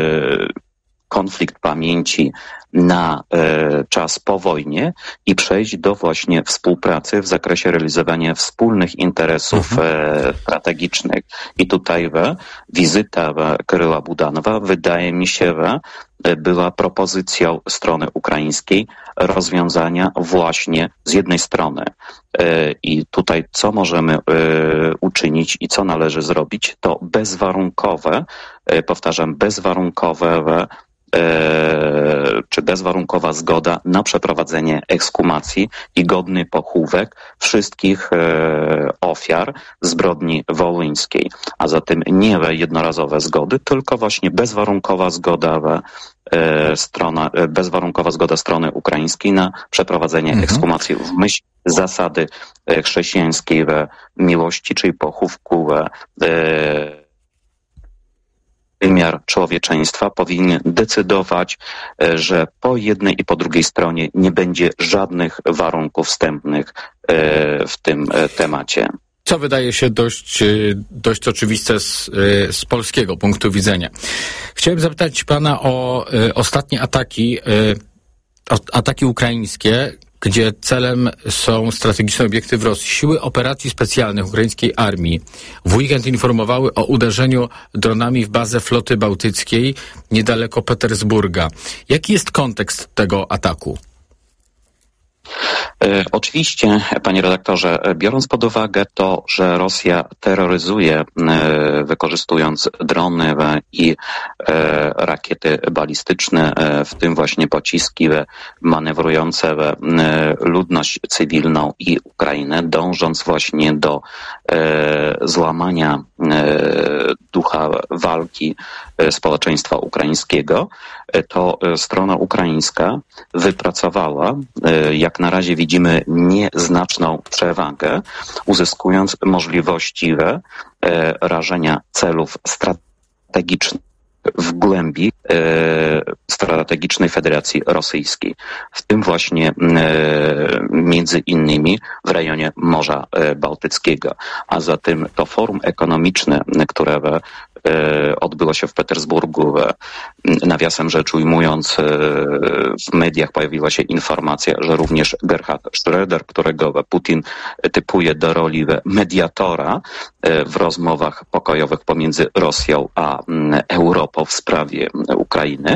konflikt pamięci na czas po wojnie i przejść do właśnie współpracy w zakresie realizowania wspólnych interesów strategicznych. I tutaj wizyta Kryła Budanowa, wydaje mi się, była propozycją strony ukraińskiej rozwiązania właśnie z jednej strony. I tutaj co możemy uczynić i co należy zrobić, to bezwarunkowe, powtarzam, bezwarunkowe czy bezwarunkowa zgoda na przeprowadzenie ekshumacji i godny pochówek wszystkich ofiar zbrodni wołyńskiej. A zatem nie jednorazowe zgody, tylko właśnie bezwarunkowa zgoda bezwarunkowa zgoda strony ukraińskiej na przeprowadzenie ekshumacji w myśl zasady chrześcijańskiej miłości, czyli pochówku wymiar człowieczeństwa powinien decydować, że po jednej i po drugiej stronie nie będzie żadnych warunków wstępnych w tym temacie.
Co wydaje się dość oczywiste z polskiego punktu widzenia. Chciałem zapytać pana o ostatnie ataki ukraińskie, gdzie celem są strategiczne obiekty w Rosji. Siły operacji specjalnych ukraińskiej armii w weekend informowały o uderzeniu dronami w bazę floty bałtyckiej niedaleko Petersburga. Jaki jest kontekst tego ataku?
Oczywiście, panie redaktorze, biorąc pod uwagę to, że Rosja terroryzuje, wykorzystując drony i rakiety balistyczne, w tym właśnie pociski manewrujące ludność cywilną i Ukrainę, dążąc właśnie do złamania ducha walki społeczeństwa ukraińskiego, to strona ukraińska wypracowała, jak na razie widzimy, nieznaczną przewagę, uzyskując możliwości rażenia celów strategicznych w głębi strategicznej Federacji Rosyjskiej, w tym właśnie między innymi w rejonie Morza Bałtyckiego. A zatem to forum ekonomiczne, które odbyło się w Petersburgu, nawiasem rzecz ujmując, w mediach pojawiła się informacja, że również Gerhard Schröder, którego Putin typuje do roli mediatora w rozmowach pokojowych pomiędzy Rosją a Europą w sprawie Ukrainy,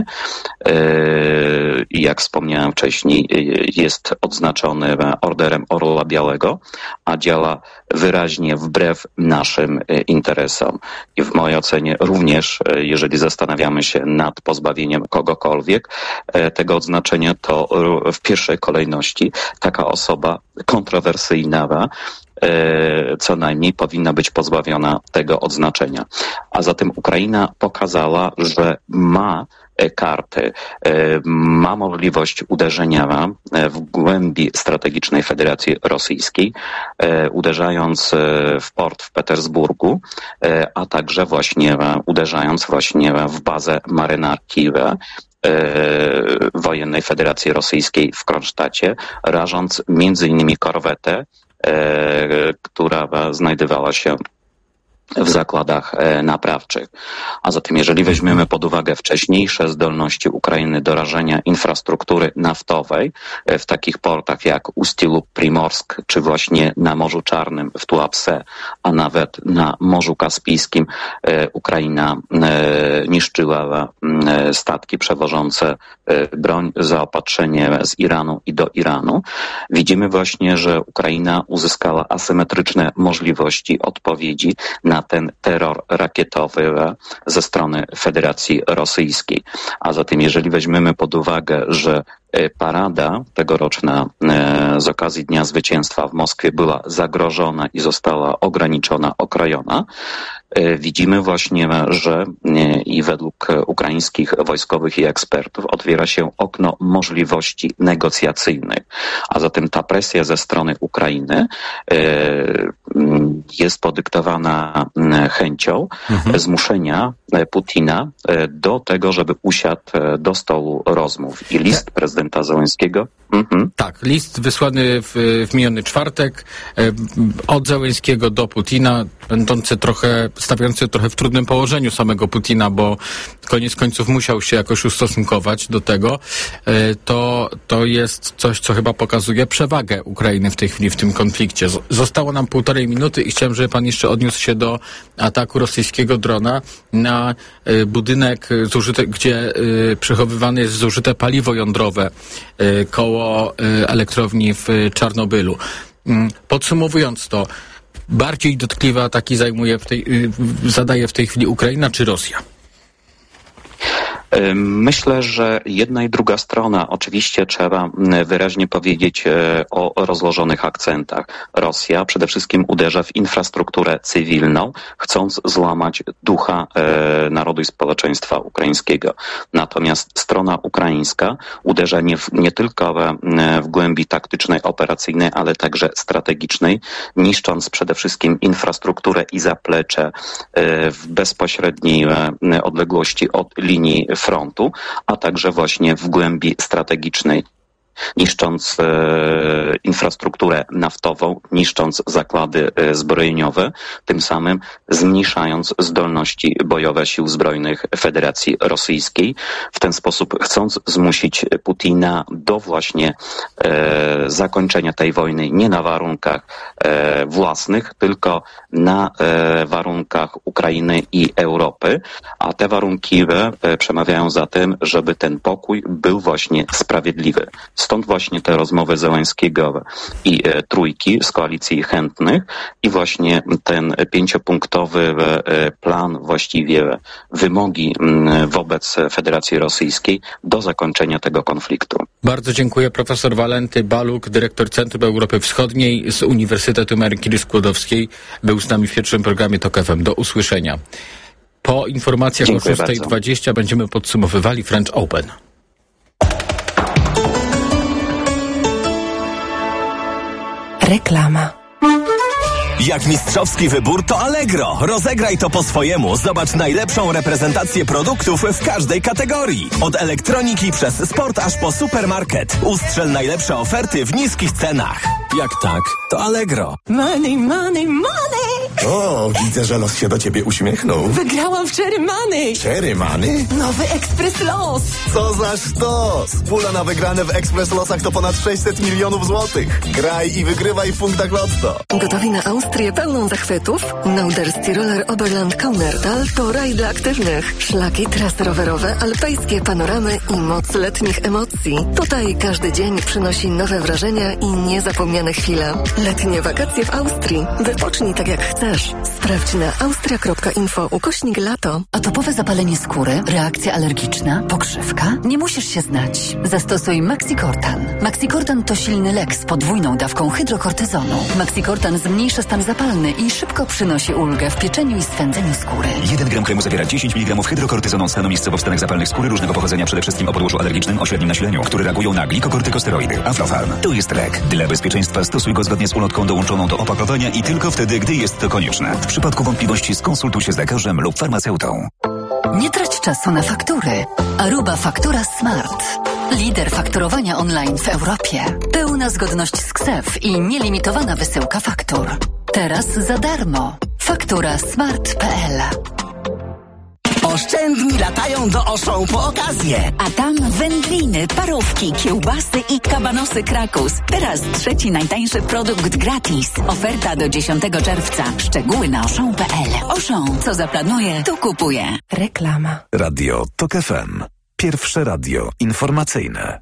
jak wspomniałem wcześniej, jest odznaczony Orderem Orła Białego, a działa wyraźnie wbrew naszym interesom. I w mojej ocenie również, jeżeli zastanawiamy się nad pozbawieniem kogokolwiek tego odznaczenia, to w pierwszej kolejności taka osoba kontrowersyjna co najmniej powinna być pozbawiona tego odznaczenia. A zatem Ukraina pokazała, że ma karty, ma możliwość uderzenia w głębi strategicznej Federacji Rosyjskiej, uderzając w port w Petersburgu, a także właśnie uderzając właśnie w bazę marynarki wojennej Federacji Rosyjskiej w Kronsztacie, rażąc między innymi korwetę, która znajdowała się w zakładach naprawczych. A zatem jeżeli weźmiemy pod uwagę wcześniejsze zdolności Ukrainy do rażenia infrastruktury naftowej w takich portach jak Usti lub Primorsk, czy właśnie na Morzu Czarnym w Tuapse, a nawet na Morzu Kaspijskim Ukraina niszczyła statki przewożące broń, zaopatrzenie z Iranu i do Iranu. Widzimy właśnie, że Ukraina uzyskała asymetryczne możliwości odpowiedzi na ten terror rakietowy ze strony Federacji Rosyjskiej. A zatem jeżeli weźmiemy pod uwagę, że parada tegoroczna z okazji Dnia Zwycięstwa w Moskwie była zagrożona i została ograniczona, okrojona, widzimy właśnie, że i według ukraińskich wojskowych i ekspertów otwiera się okno możliwości negocjacyjnych. A zatem ta presja ze strony Ukrainy jest podyktowana chęcią zmuszenia Putina do tego, żeby usiadł do stołu rozmów. I list prezydenta Zełenskiego.
Tak, list wysłany w miniony czwartek od Zełenskiego do Putina, stawiający trochę w trudnym położeniu samego Putina, bo koniec końców musiał się jakoś ustosunkować do tego. To jest coś, co chyba pokazuje przewagę Ukrainy w tej chwili w tym konflikcie. Zostało nam 1,5 minuty i chciałem, żeby pan jeszcze odniósł się do ataku rosyjskiego drona na budynek, gdzie przechowywane jest zużyte paliwo jądrowe koło elektrowni w Czarnobylu. Podsumowując to, bardziej dotkliwe ataki zadaje w tej chwili Ukraina czy Rosja?
Myślę, że jedna i druga strona, oczywiście trzeba wyraźnie powiedzieć o rozłożonych akcentach. Rosja przede wszystkim uderza w infrastrukturę cywilną, chcąc złamać ducha narodu i społeczeństwa ukraińskiego. Natomiast strona ukraińska uderza nie tylko w głębi taktycznej, operacyjnej, ale także strategicznej, niszcząc przede wszystkim infrastrukturę i zaplecze w bezpośredniej odległości od linii frontu, a także właśnie w głębi strategicznej, niszcząc infrastrukturę naftową, niszcząc zakłady zbrojeniowe, tym samym zmniejszając zdolności bojowe sił zbrojnych Federacji Rosyjskiej, w ten sposób chcąc zmusić Putina do właśnie zakończenia tej wojny nie na warunkach własnych, tylko na warunkach Ukrainy i Europy, a te warunki przemawiają za tym, żeby ten pokój był właśnie sprawiedliwy. Stąd właśnie te rozmowy Zełenskiego i trójki z koalicji chętnych i właśnie ten 5-punktowy plan, właściwie wymogi wobec Federacji Rosyjskiej do zakończenia tego konfliktu.
Bardzo dziękuję. Profesor Walenty Baluk, dyrektor Centrum Europy Wschodniej z Uniwersytetu Marii Skłodowskiej, był z nami w pierwszym programie TOK FM. Do usłyszenia. Po informacjach o 6:20 będziemy podsumowywali French Open.
Reklama. Jak mistrzowski wybór, to Allegro. Rozegraj to po swojemu. Zobacz najlepszą reprezentację produktów w każdej kategorii. Od elektroniki przez sport aż po supermarket. Ustrzel najlepsze oferty w niskich cenach. Jak tak, to Allegro.
Money, money, money!
O, widzę, że los się do ciebie uśmiechnął.
Wygrałam w Cherry Money!
Cherry Money?
Nowy Ekspres Los!
Co za sztos! Pula na wygrane w Ekspres Losach to ponad 600 milionów złotych. Graj i wygrywaj w punktach Lotto.
Gotowi na Austrię pełną zachwytów? Norderski Roller Oberland Kaunertal to raj dla aktywnych. Szlaki, trasy rowerowe, alpejskie panoramy i moc letnich emocji. Tutaj każdy dzień przynosi nowe wrażenia i niezapomniane chwile. Letnie wakacje w Austrii. Wypocznij tak jak chcesz. Sprawdź na austria.info/lato.
Atopowe zapalenie skóry, reakcja alergiczna, pokrzywka? Nie musisz się znać. Zastosuj Maxicortan. Maxicortan to silny lek z podwójną dawką hydrokortyzonu. Maxicortan zmniejsza stan zapalny i szybko przynosi ulgę w pieczeniu i swędzeniu skóry.
1 gram kremu zawiera 10 mg hydrokortyzonu stanowiskowo w stanach zapalnych skóry różnego pochodzenia, przede wszystkim o podłożu alergicznym o średnim nasileniu, które reagują na glikokortykosteroidy. Aflofarm. To jest lek. Dla bezpieczeństwa stosuj go zgodnie z ulotką dołączoną do opakowania i tylko wtedy, gdy jest to konieczne. W przypadku wątpliwości skonsultuj się z lekarzem lub farmaceutą.
Nie trać czasu na faktury. Aruba Faktura Smart. Lider fakturowania online w Europie. Pełna zgodność z KSEF i nielimitowana wysyłka faktur. Teraz za darmo. Faktura smart.pl.
Oszczędni latają do Auchan po okazję.
A tam wędliny, parówki, kiełbasy i kabanosy Krakus. Teraz 3. najtańszy produkt gratis. Oferta do 10 czerwca. Szczegóły na Auchan.pl. Auchan, co zaplanuje, to kupuje.
Reklama.
Radio TOK FM. Pierwsze radio informacyjne.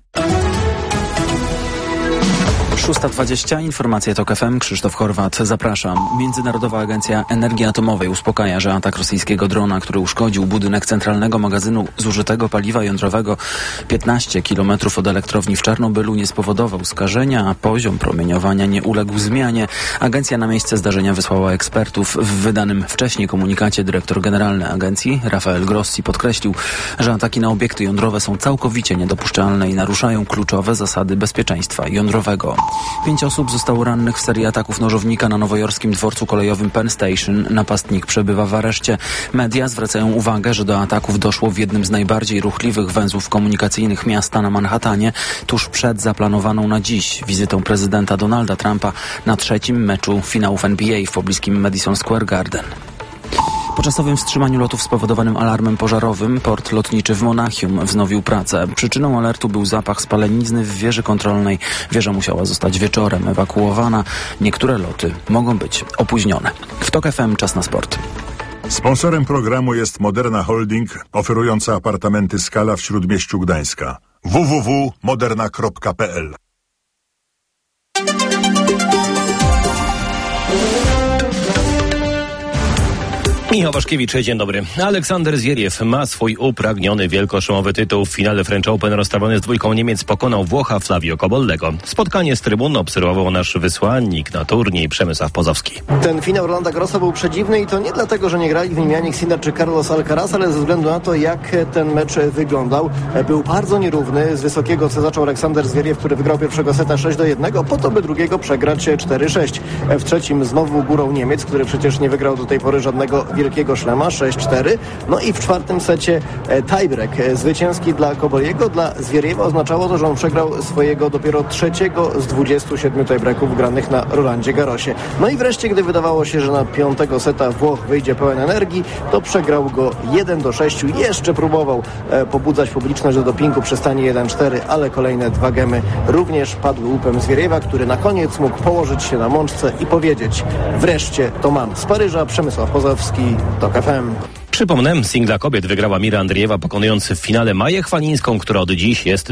6:20, informacje TOK FM, Krzysztof Horwat, zapraszam. Międzynarodowa Agencja Energii Atomowej uspokaja, że atak rosyjskiego drona, który uszkodził budynek centralnego magazynu zużytego paliwa jądrowego 15 km od elektrowni w Czarnobylu, nie spowodował skażenia, a poziom promieniowania nie uległ zmianie. Agencja na miejsce zdarzenia wysłała ekspertów. W wydanym wcześniej komunikacie dyrektor generalny agencji, Rafael Grossi, podkreślił, że ataki na obiekty jądrowe są całkowicie niedopuszczalne i naruszają kluczowe zasady bezpieczeństwa jądrowego. 5 osób zostało rannych w serii ataków nożownika na nowojorskim dworcu kolejowym Penn Station. Napastnik przebywa w areszcie. Media zwracają uwagę, że do ataków doszło w jednym z najbardziej ruchliwych węzłów komunikacyjnych miasta na Manhattanie, tuż przed zaplanowaną na dziś wizytą prezydenta Donalda Trumpa na 3. meczu finałów NBA w pobliskim Madison Square Garden. Po czasowym wstrzymaniu lotów spowodowanym alarmem pożarowym port lotniczy w Monachium wznowił pracę. Przyczyną alertu był zapach spalenizny w wieży kontrolnej. Wieża musiała zostać wieczorem ewakuowana. Niektóre loty mogą być opóźnione. W TOK FM czas na sport.
Sponsorem programu jest Moderna Holding, oferująca apartamenty Skala w Śródmieściu Gdańska. www.moderna.pl.
Michał Waszkiewicz, dzień dobry. Aleksander Zwieriew ma swój upragniony wielkoszemowy tytuł. W finale French Open rozstawiony z dwójką Niemiec pokonał Włocha Flavio Cobollego. Spotkanie z trybuny obserwował nasz wysłannik na turniej Przemysław Pozowski.
Ten finał Rolanda Garrosa był przedziwny i to nie dlatego, że nie grali w nim Jannik Sinner czy Carlos Alcaraz, ale ze względu na to, jak ten mecz wyglądał. Był bardzo nierówny. Z wysokiego C zaczął Aleksander Zwieriew, który wygrał pierwszego seta 6-1, po to by drugiego przegrać 4-6. W trzecim znowu górą Niemiec, który przecież nie wygrał do tej pory żadnego wielkiego szlema, 6-4. No i w czwartym secie tiebreak zwycięski dla Cobolliego. Dla Zwieriewa oznaczało to, że on przegrał swojego dopiero trzeciego z 27 tiebreaków granych na Rolandzie Garrosie. No i wreszcie, gdy wydawało się, że na piątego seta Włoch wyjdzie pełen energii, to przegrał go 1-6. Jeszcze próbował pobudzać publiczność do dopingu przy stanie 1-4, ale kolejne dwa gemy również padły łupem Zwieriewa, który na koniec mógł położyć się na mączce i powiedzieć: wreszcie to mam. Z Paryża Przemysław Pozowski, TOK FM.
Przypomnę, singla kobiet wygrała Mira Andriejewa, pokonując w finale Maję Chwalińską, która od dziś jest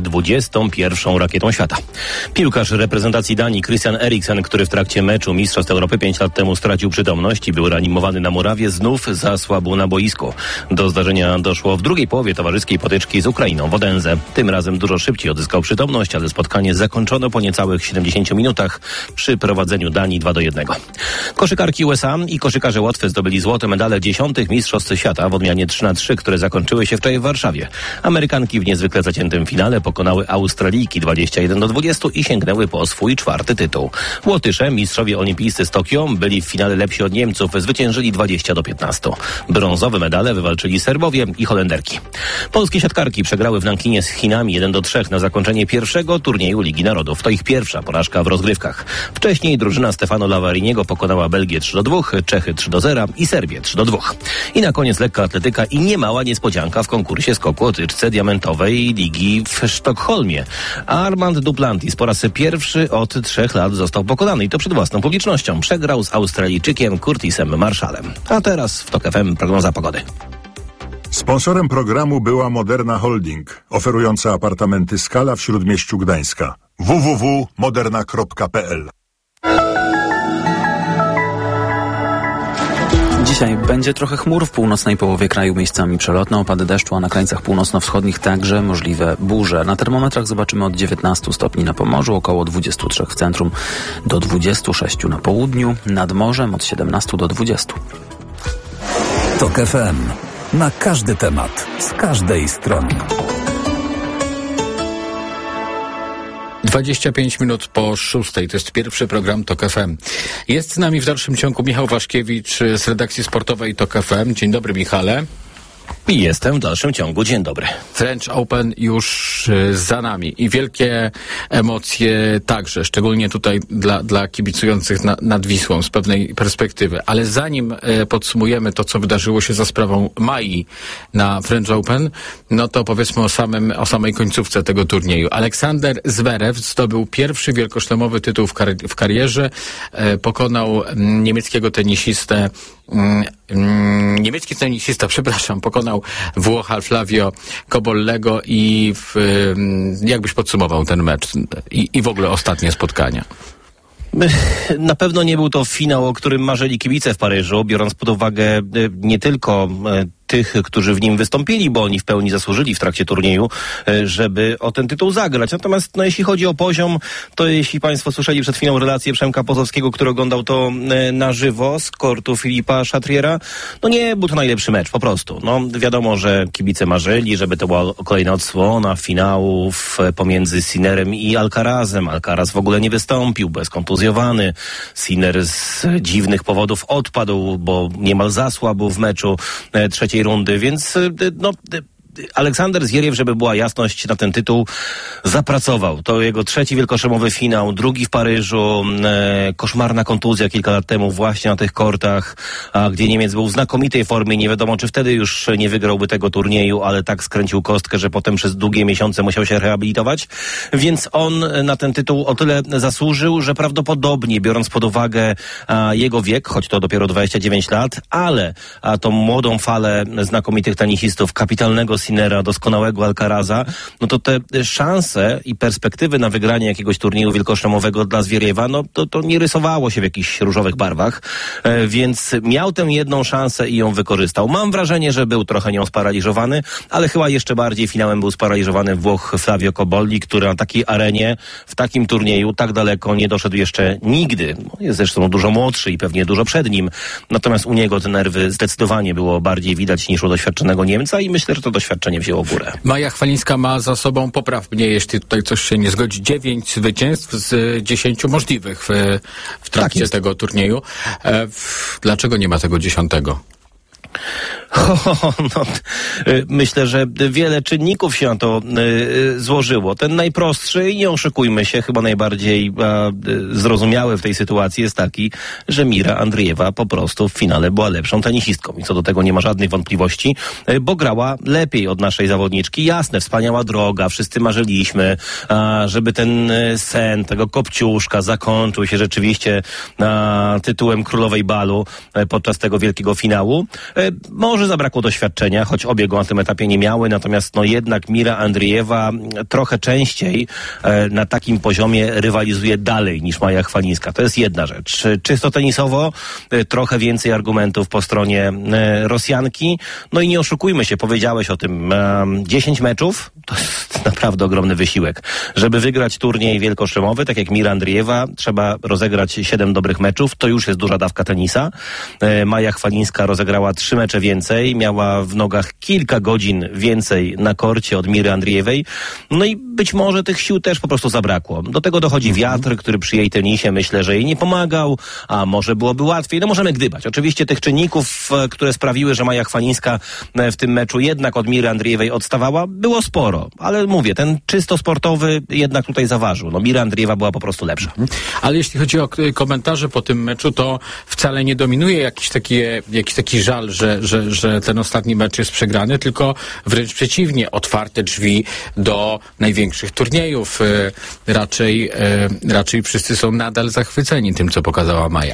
21. rakietą świata. Piłkarz reprezentacji Danii Christian Eriksen, który w trakcie meczu Mistrzostw Europy 5 lat temu stracił przytomność i był reanimowany na murawie, znów zasłabł na boisku. Do zdarzenia doszło w drugiej połowie towarzyskiej potyczki z Ukrainą w Odense. Tym razem dużo szybciej odzyskał przytomność, ale spotkanie zakończono po niecałych 70 minutach przy prowadzeniu Danii 2-1. Koszykarki USA i koszykarze Łotwy zdobyli złote medale w 10. Mistrzostw Świata w odmianie 3x3, które zakończyły się wczoraj w Warszawie. Amerykanki w niezwykle zaciętym finale pokonały Australijki 21-20 i sięgnęły po swój czwarty tytuł. Łotysze, mistrzowie olimpijscy z Tokio, byli w finale lepsi od Niemców, zwyciężyli 20-15. Brązowe medale wywalczyli Serbowie i Holenderki. Polskie siatkarki przegrały w Nankinie z Chinami 1-3 na zakończenie pierwszego turnieju Ligi Narodów. To ich pierwsza porażka w rozgrywkach. Wcześniej drużyna Stefano Lavariniego pokonała Belgię 3-2, Czechy 3-0 i Serbię 3-2. I na koniec lekka atletyka i niemała niespodzianka w konkursie skoku o tyczce diamentowej ligi w Sztokholmie. Armand Duplantis po raz pierwszy od 3 lat został pokonany i to przed własną publicznością. Przegrał z Australijczykiem Curtisem Marshallem. A teraz w TOK FM prognoza pogody.
Sponsorem programu była Moderna Holding, oferująca apartamenty Skala w Śródmieściu Gdańska. www.moderna.pl.
Dzisiaj będzie trochę chmur w północnej połowie kraju, miejscami przelotne opady deszczu, a na krańcach północno-wschodnich także możliwe burze. Na termometrach zobaczymy od 19 stopni na Pomorzu, około 23 w centrum, do 26 na południu, nad morzem od 17 do 20.
TOK FM. Na każdy temat, z każdej strony.
25 minut po 6. To jest pierwszy program TOK FM. Jest z nami w dalszym ciągu Michał Waszkiewicz z redakcji sportowej TOK FM. Dzień dobry, Michale.
I jestem w dalszym ciągu. Dzień dobry.
French Open już za nami i wielkie emocje także, szczególnie tutaj dla kibicujących nad Wisłą z pewnej perspektywy. Ale zanim podsumujemy to, co wydarzyło się za sprawą Mai na French Open, no to powiedzmy o samej końcówce tego turnieju. Aleksander Zverev zdobył pierwszy wielkoszlemowy tytuł w karierze. Pokonał niemieckiego tenisistę, pokonał Włocha Flavio Cobollego i jakbyś podsumował ten mecz i w ogóle ostatnie spotkania?
Na pewno nie był to finał, o którym marzyli kibice w Paryżu, biorąc pod uwagę nie tylko tych, którzy w nim wystąpili, bo oni w pełni zasłużyli w trakcie turnieju, żeby o ten tytuł zagrać. Natomiast jeśli chodzi o poziom, to jeśli Państwo słyszeli przed chwilą relację Przemka Pozowskiego, który oglądał to na żywo z kortu Filipa Chatriera, nie był to najlepszy mecz, po prostu. Wiadomo, że kibice marzyli, żeby to była kolejna odsłona finałów pomiędzy Sinnerem i Alcarazem. Alcaraz w ogóle nie wystąpił, bezkontuzjowany. Sinner z dziwnych powodów odpadł, bo niemal zasłabł w meczu trzeciej rundy, więc Aleksander Zwieriew, żeby była jasność, na ten tytuł zapracował. To jego trzeci wielkoszemowy finał, drugi w Paryżu, koszmarna kontuzja kilka lat temu właśnie na tych kortach, gdzie Niemiec był w znakomitej formie. Nie wiadomo, czy wtedy już nie wygrałby tego turnieju, ale tak skręcił kostkę, że potem przez długie miesiące musiał się rehabilitować. Więc on na ten tytuł o tyle zasłużył, że prawdopodobnie, biorąc pod uwagę jego wiek, choć to dopiero 29 lat, ale tą młodą falę znakomitych tenisistów, kapitalnego Sinnera, doskonałego Alcaraza, no to te szanse i perspektywy na wygranie jakiegoś turnieju wielkoszlemowego dla Zwieriewa, no to nie rysowało się w jakichś różowych barwach, więc miał tę jedną szansę i ją wykorzystał. Mam wrażenie, że był trochę nią sparaliżowany, ale chyba jeszcze bardziej finałem był sparaliżowany Włoch Flavio Cobolli, który na takiej arenie, w takim turnieju tak daleko nie doszedł jeszcze nigdy. Jest zresztą dużo młodszy i pewnie dużo przed nim. Natomiast u niego te nerwy zdecydowanie było bardziej widać niż u doświadczonego Niemca i myślę, że to doświadczenie wzięło górę.
Maja Chwalińska ma za sobą, popraw mnie, jeśli tutaj coś się nie zgodzi, 9 zwycięstw z 10 możliwych w trakcie tego turnieju. Dlaczego nie ma tego 10?
Myślę, że wiele czynników się na to złożyło. Ten najprostszy i nie oszukujmy się, chyba najbardziej zrozumiały w tej sytuacji jest taki, że Mira Andriejewa po prostu w finale była lepszą tenisistką i co do tego nie ma żadnych wątpliwości, bo grała lepiej od naszej zawodniczki. Jasne, wspaniała droga, wszyscy marzyliśmy, żeby ten sen tego kopciuszka zakończył się rzeczywiście tytułem królowej balu podczas tego wielkiego finału. Może zabrakło doświadczenia, choć obie go na tym etapie nie miały, natomiast jednak Mira Andriejewa trochę częściej na takim poziomie rywalizuje dalej niż Maja Chwalińska. To jest jedna rzecz. Czysto tenisowo trochę więcej argumentów po stronie Rosjanki. No i nie oszukujmy się, powiedziałeś o tym. 10 meczów to jest naprawdę ogromny wysiłek. Żeby wygrać turniej wielkoszlemowy, tak jak Mira Andriejewa, trzeba rozegrać 7 dobrych meczów. To już jest duża dawka tenisa. Maja Chwalińska rozegrała 3 mecze więcej, miała w nogach kilka godzin więcej na korcie od Miry Andriejewej. No i być może tych sił też po prostu zabrakło. Do tego dochodzi wiatr, który przy jej tenisie myślę, że jej nie pomagał, a może byłoby łatwiej. No możemy gdybać. Oczywiście tych czynników, które sprawiły, że Maja Chwalińska w tym meczu jednak od Miry Andriejewej odstawała, było sporo. Ale mówię, ten czysto sportowy jednak tutaj zaważył. No Mira Andriejewa była po prostu lepsza.
Ale jeśli chodzi o komentarze po tym meczu, to wcale nie dominuje jakiś taki żal, że ten ostatni mecz jest przegrany, tylko wręcz przeciwnie, otwarte drzwi do największych turniejów. Raczej wszyscy są nadal zachwyceni tym, co pokazała Maja.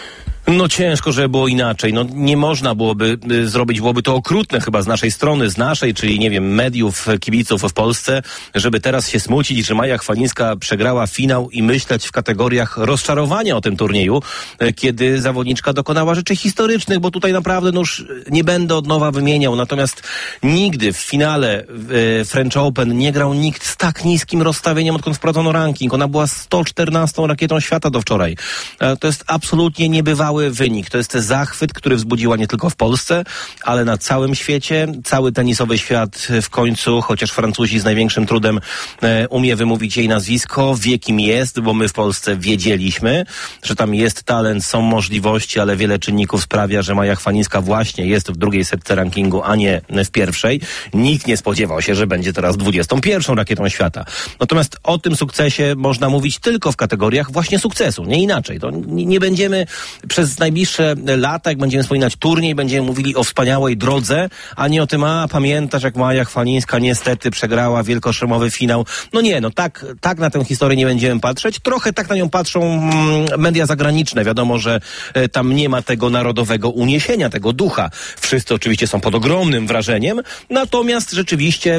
No ciężko, żeby było inaczej. No nie można byłoby zrobić, byłoby to okrutne chyba z naszej strony, czyli nie wiem, mediów, kibiców w Polsce, żeby teraz się smucić, że Maja Chwalińska przegrała finał i myśleć w kategoriach rozczarowania o tym turnieju, kiedy zawodniczka dokonała rzeczy historycznych, bo tutaj naprawdę no już nie będę od nowa wymieniał, natomiast nigdy w finale French Open nie grał nikt z tak niskim rozstawieniem, odkąd wprowadzono ranking. Ona była 114 rakietą świata do wczoraj. To jest absolutnie niebywały wynik. To jest zachwyt, który wzbudziła nie tylko w Polsce, ale na całym świecie. Cały tenisowy świat w końcu, chociaż Francuzi z największym trudem umie wymówić jej nazwisko, wie kim jest, bo my w Polsce wiedzieliśmy, że tam jest talent, są możliwości, ale wiele czynników sprawia, że Maja Chwalińska właśnie jest w drugiej setce rankingu, a nie w pierwszej. Nikt nie spodziewał się, że będzie teraz 21 rakietą świata. Natomiast o tym sukcesie można mówić tylko w kategoriach właśnie sukcesu, nie inaczej. To nie będziemy przez najbliższe lata, jak będziemy wspominać turniej, będziemy mówili o wspaniałej drodze, a nie o tym, pamiętasz, jak Maja Chwalińska niestety przegrała wielkoszlemowy finał. No nie, no tak na tę historię nie będziemy patrzeć. Trochę tak na nią patrzą media zagraniczne. Wiadomo, że tam nie ma tego narodowego uniesienia, tego ducha. Wszyscy oczywiście są pod ogromnym wrażeniem, natomiast rzeczywiście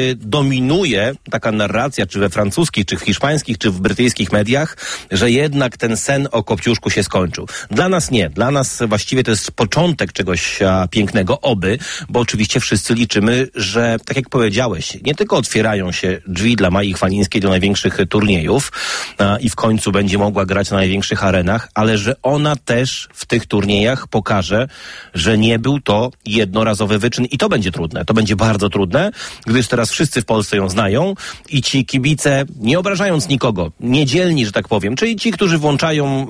dominuje taka narracja, czy we francuskich, czy w hiszpańskich, czy w brytyjskich mediach, że jednak ten sen o Kopciuszku się skończył. Dla nas nie. Dla nas właściwie to jest początek czegoś pięknego, bo oczywiście wszyscy liczymy, że tak jak powiedziałeś, nie tylko otwierają się drzwi dla Mai Chwalińskiej do największych turniejów i w końcu będzie mogła grać na największych arenach, ale że ona też w tych turniejach pokaże, że nie był to jednorazowy wyczyn i to będzie trudne. To będzie bardzo trudne, gdyż teraz wszyscy w Polsce ją znają i ci kibice, nie obrażając nikogo, niedzielni, że tak powiem, czyli ci, którzy włączają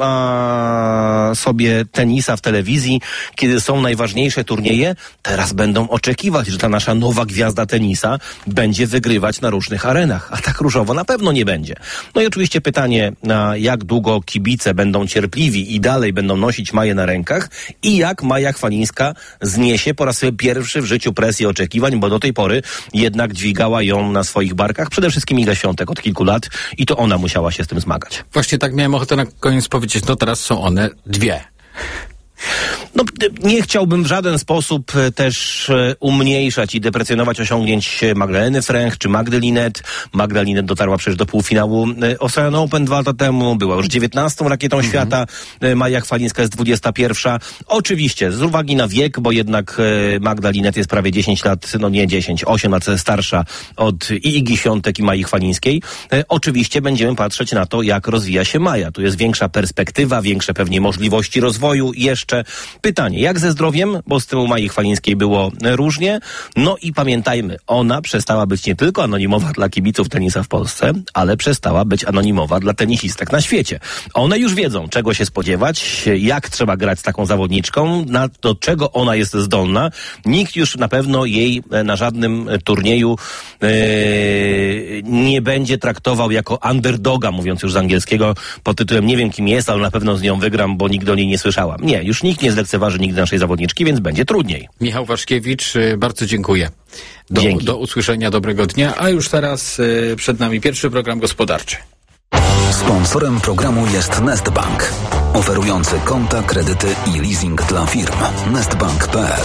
sobie tenisa w telewizji, kiedy są najważniejsze turnieje, teraz będą oczekiwać, że ta nasza nowa gwiazda tenisa będzie wygrywać na różnych arenach, a tak różowo na pewno nie będzie. No i oczywiście pytanie, na jak długo kibice będą cierpliwi i dalej będą nosić Maję na rękach i jak Maja Chwalińska zniesie po raz pierwszy w życiu presję oczekiwań, bo do tej pory jednak dźwigała ją na swoich barkach przede wszystkim Iga Świątek od kilku lat i to ona musiała się z tym zmagać.
Właśnie tak miałem ochotę na koniec powiedzieć, no teraz są one dwie.
Nie chciałbym w żaden sposób też umniejszać i deprecjonować osiągnięć Magdaleny Fręch czy Magdy Linet. Magda Linet dotarła przecież do półfinału Australian Open 2 lata temu, była już 19. rakietą świata, Maja Chwalińska jest 21. Oczywiście, z uwagi na wiek, bo jednak Magda Linet jest prawie 10 lat, 8 lat starsza od Igi Świątek i Mai Chwalińskiej. Oczywiście będziemy patrzeć na to, jak rozwija się Maja. Tu jest większa perspektywa, większe pewnie możliwości rozwoju. Jeszcze pytanie, jak ze zdrowiem, bo z tym u Mai Chwalińskiej było różnie. I pamiętajmy, ona przestała być nie tylko anonimowa dla kibiców tenisa w Polsce, ale przestała być anonimowa dla tenisistek na świecie. One już wiedzą, czego się spodziewać, jak trzeba grać z taką zawodniczką, do czego ona jest zdolna. Nikt już na pewno jej na żadnym turnieju nie będzie traktował jako underdoga, mówiąc już z angielskiego, pod tytułem nie wiem kim jest, ale na pewno z nią wygram, bo nigdy o niej nie słyszałam. Nie, już nikt nie zlekceważy nigdy naszej zawodniczki, więc będzie trudniej.
Michał Waszkiewicz, bardzo dziękuję. Do usłyszenia, dobrego dnia, a już teraz przed nami pierwszy program gospodarczy.
Sponsorem programu jest Nestbank, oferujący konta, kredyty i leasing dla firm. Nestbank.pl.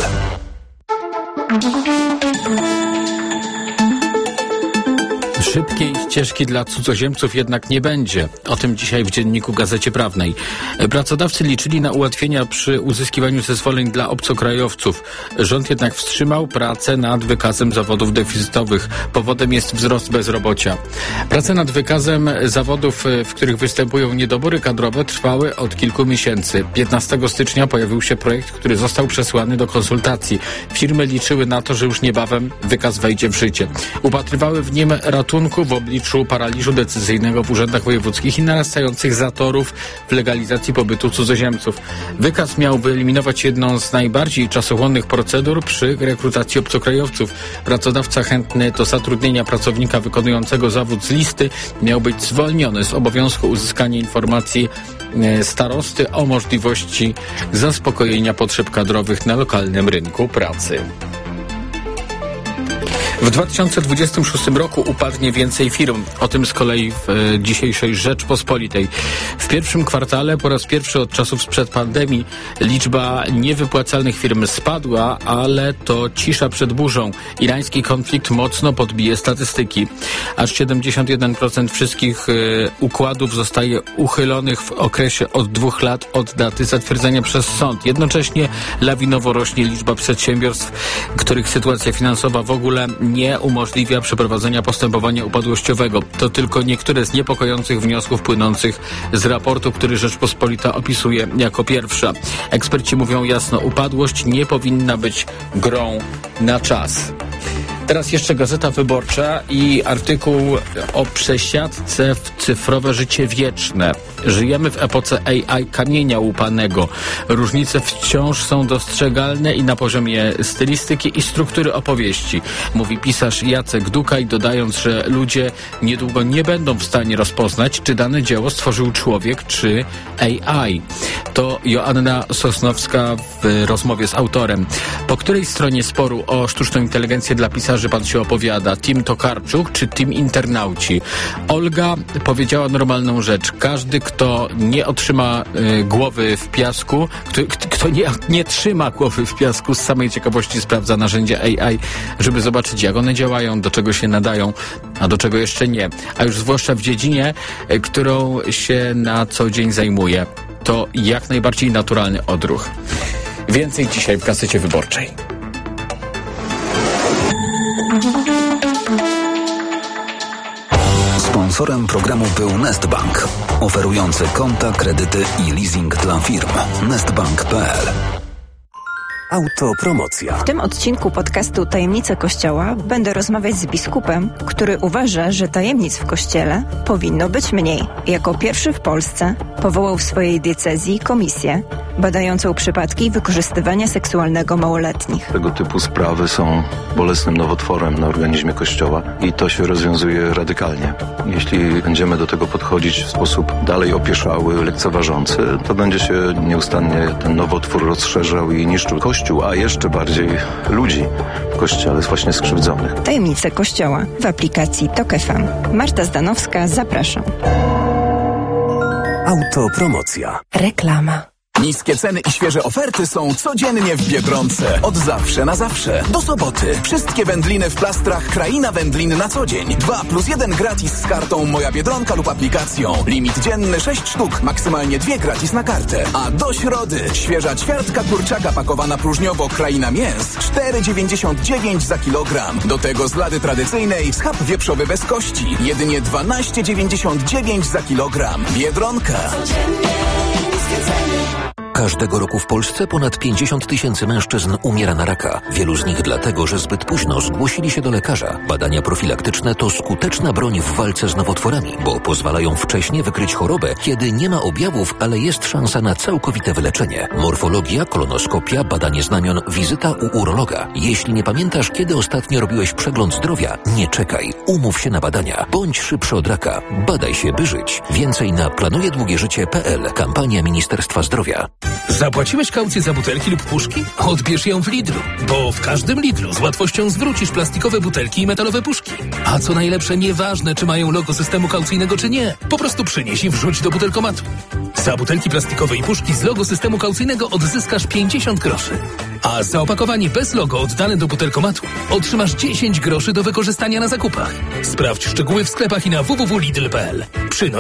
Szybkiej ścieżki dla cudzoziemców jednak nie będzie. O tym dzisiaj w Dzienniku Gazecie Prawnej. Pracodawcy liczyli na ułatwienia przy uzyskiwaniu zezwoleń dla obcokrajowców. Rząd jednak wstrzymał pracę nad wykazem zawodów deficytowych. Powodem jest wzrost bezrobocia. Prace nad wykazem zawodów, w których występują niedobory kadrowe, trwały od kilku miesięcy. 15 stycznia pojawił się projekt, który został przesłany do konsultacji. Firmy liczyły na to, że już niebawem wykaz wejdzie w życie. Upatrywały w nim ratunku w obliczu paraliżu decyzyjnego w urzędach wojewódzkich i narastających zatorów w legalizacji pobytu cudzoziemców. Wykaz miał wyeliminować jedną z najbardziej czasochłonnych procedur przy rekrutacji obcokrajowców. Pracodawca chętny do zatrudnienia pracownika wykonującego zawód z listy miał być zwolniony z obowiązku uzyskania informacji starosty o możliwości zaspokojenia potrzeb kadrowych na lokalnym rynku pracy. W 2026 roku upadnie więcej firm. O tym z kolei w dzisiejszej Rzeczpospolitej. W pierwszym kwartale po raz pierwszy od czasów sprzed pandemii liczba niewypłacalnych firm spadła, ale to cisza przed burzą. Irański konflikt mocno podbije statystyki. Aż 71% wszystkich układów zostaje uchylonych w okresie od 2 lat od daty zatwierdzenia przez sąd. Jednocześnie lawinowo rośnie liczba przedsiębiorstw, których sytuacja finansowa w ogóle nie umożliwia przeprowadzenia postępowania upadłościowego. To tylko niektóre z niepokojących wniosków płynących z raportu, który Rzeczpospolita opisuje jako pierwsza. Eksperci mówią jasno, upadłość nie powinna być grą na czas. Teraz jeszcze Gazeta Wyborcza i artykuł o przesiadce w cyfrowe życie wieczne. Żyjemy w epoce AI kamienia łupanego. Różnice wciąż są dostrzegalne i na poziomie stylistyki i struktury opowieści. Mówi pisarz Jacek Dukaj, dodając, że ludzie niedługo nie będą w stanie rozpoznać, czy dane dzieło stworzył człowiek, czy AI. To Joanna Sosnowska w rozmowie z autorem. Po której stronie sporu o sztuczną inteligencję dla pisarzy pan się opowiada? Team Tokarczuk czy team internauci? Olga powiedziała normalną rzecz. Każdy, kto nie otrzyma głowy w piasku, kto nie trzyma głowy w piasku, z samej ciekawości sprawdza narzędzia AI, żeby zobaczyć, jak one działają, do czego się nadają, a do czego jeszcze nie. A już zwłaszcza w dziedzinie, którą się na co dzień zajmuje. To jak najbardziej naturalny odruch. Więcej dzisiaj w Gazecie Wyborczej.
Sponsorem programu był Nestbank, oferujący konta, kredyty i leasing dla firm. Nestbank.pl. Autopromocja.
W tym odcinku podcastu Tajemnice Kościoła będę rozmawiać z biskupem, który uważa, że tajemnic w Kościele powinno być mniej. Jako pierwszy w Polsce powołał w swojej diecezji komisję badającą przypadki wykorzystywania seksualnego małoletnich.
Tego typu sprawy są bolesnym nowotworem na organizmie Kościoła i to się rozwiązuje radykalnie. Jeśli będziemy do tego podchodzić w sposób dalej opieszały, lekceważący, to będzie się nieustannie ten nowotwór rozszerzał i niszczył Kościół, a jeszcze bardziej ludzi w Kościele, właśnie skrzywdzonych.
Tajemnice Kościoła w aplikacji TOK FM. Marta Zdanowska, zapraszam.
Autopromocja.
Reklama.
Niskie ceny i świeże oferty są codziennie w Biedronce. Od zawsze na zawsze. Do soboty. Wszystkie wędliny w plastrach Kraina Wędlin na co dzień. 2+1 gratis z kartą Moja Biedronka lub aplikacją. Limit dzienny 6 sztuk, maksymalnie 2 gratis na kartę. A do środy świeża ćwiartka kurczaka pakowana próżniowo Kraina Mięs 4,99 za kilogram. Do tego z lady tradycyjnej schab wieprzowy bez kości. Jedynie 12,99 za kilogram. Biedronka.
Każdego roku w Polsce ponad 50 000 mężczyzn umiera na raka. Wielu z nich dlatego, że zbyt późno zgłosili się do lekarza. Badania profilaktyczne to skuteczna broń w walce z nowotworami, bo pozwalają wcześnie wykryć chorobę, kiedy nie ma objawów, ale jest szansa na całkowite wyleczenie. Morfologia, kolonoskopia, badanie znamion, wizyta u urologa. Jeśli nie pamiętasz, kiedy ostatnio robiłeś przegląd zdrowia, nie czekaj. Umów się na badania. Bądź szybszy od raka. Badaj się, by żyć. Więcej na planujedługieżycie.pl. Kampania Ministerstwa Zdrowia.
Zapłaciłeś kaucję za butelki lub puszki? Odbierz ją w Lidlu, bo w każdym Lidlu z łatwością zwrócisz plastikowe butelki i metalowe puszki. A co najlepsze, nieważne, czy mają logo systemu kaucyjnego, czy nie. Po prostu przynieś i wrzuć do butelkomatu. Za butelki plastikowe i puszki z logo systemu kaucyjnego odzyskasz 50 groszy. A za opakowanie bez logo oddane do butelkomatu otrzymasz 10 groszy do wykorzystania na zakupach. Sprawdź szczegóły w sklepach i na www.lidl.pl.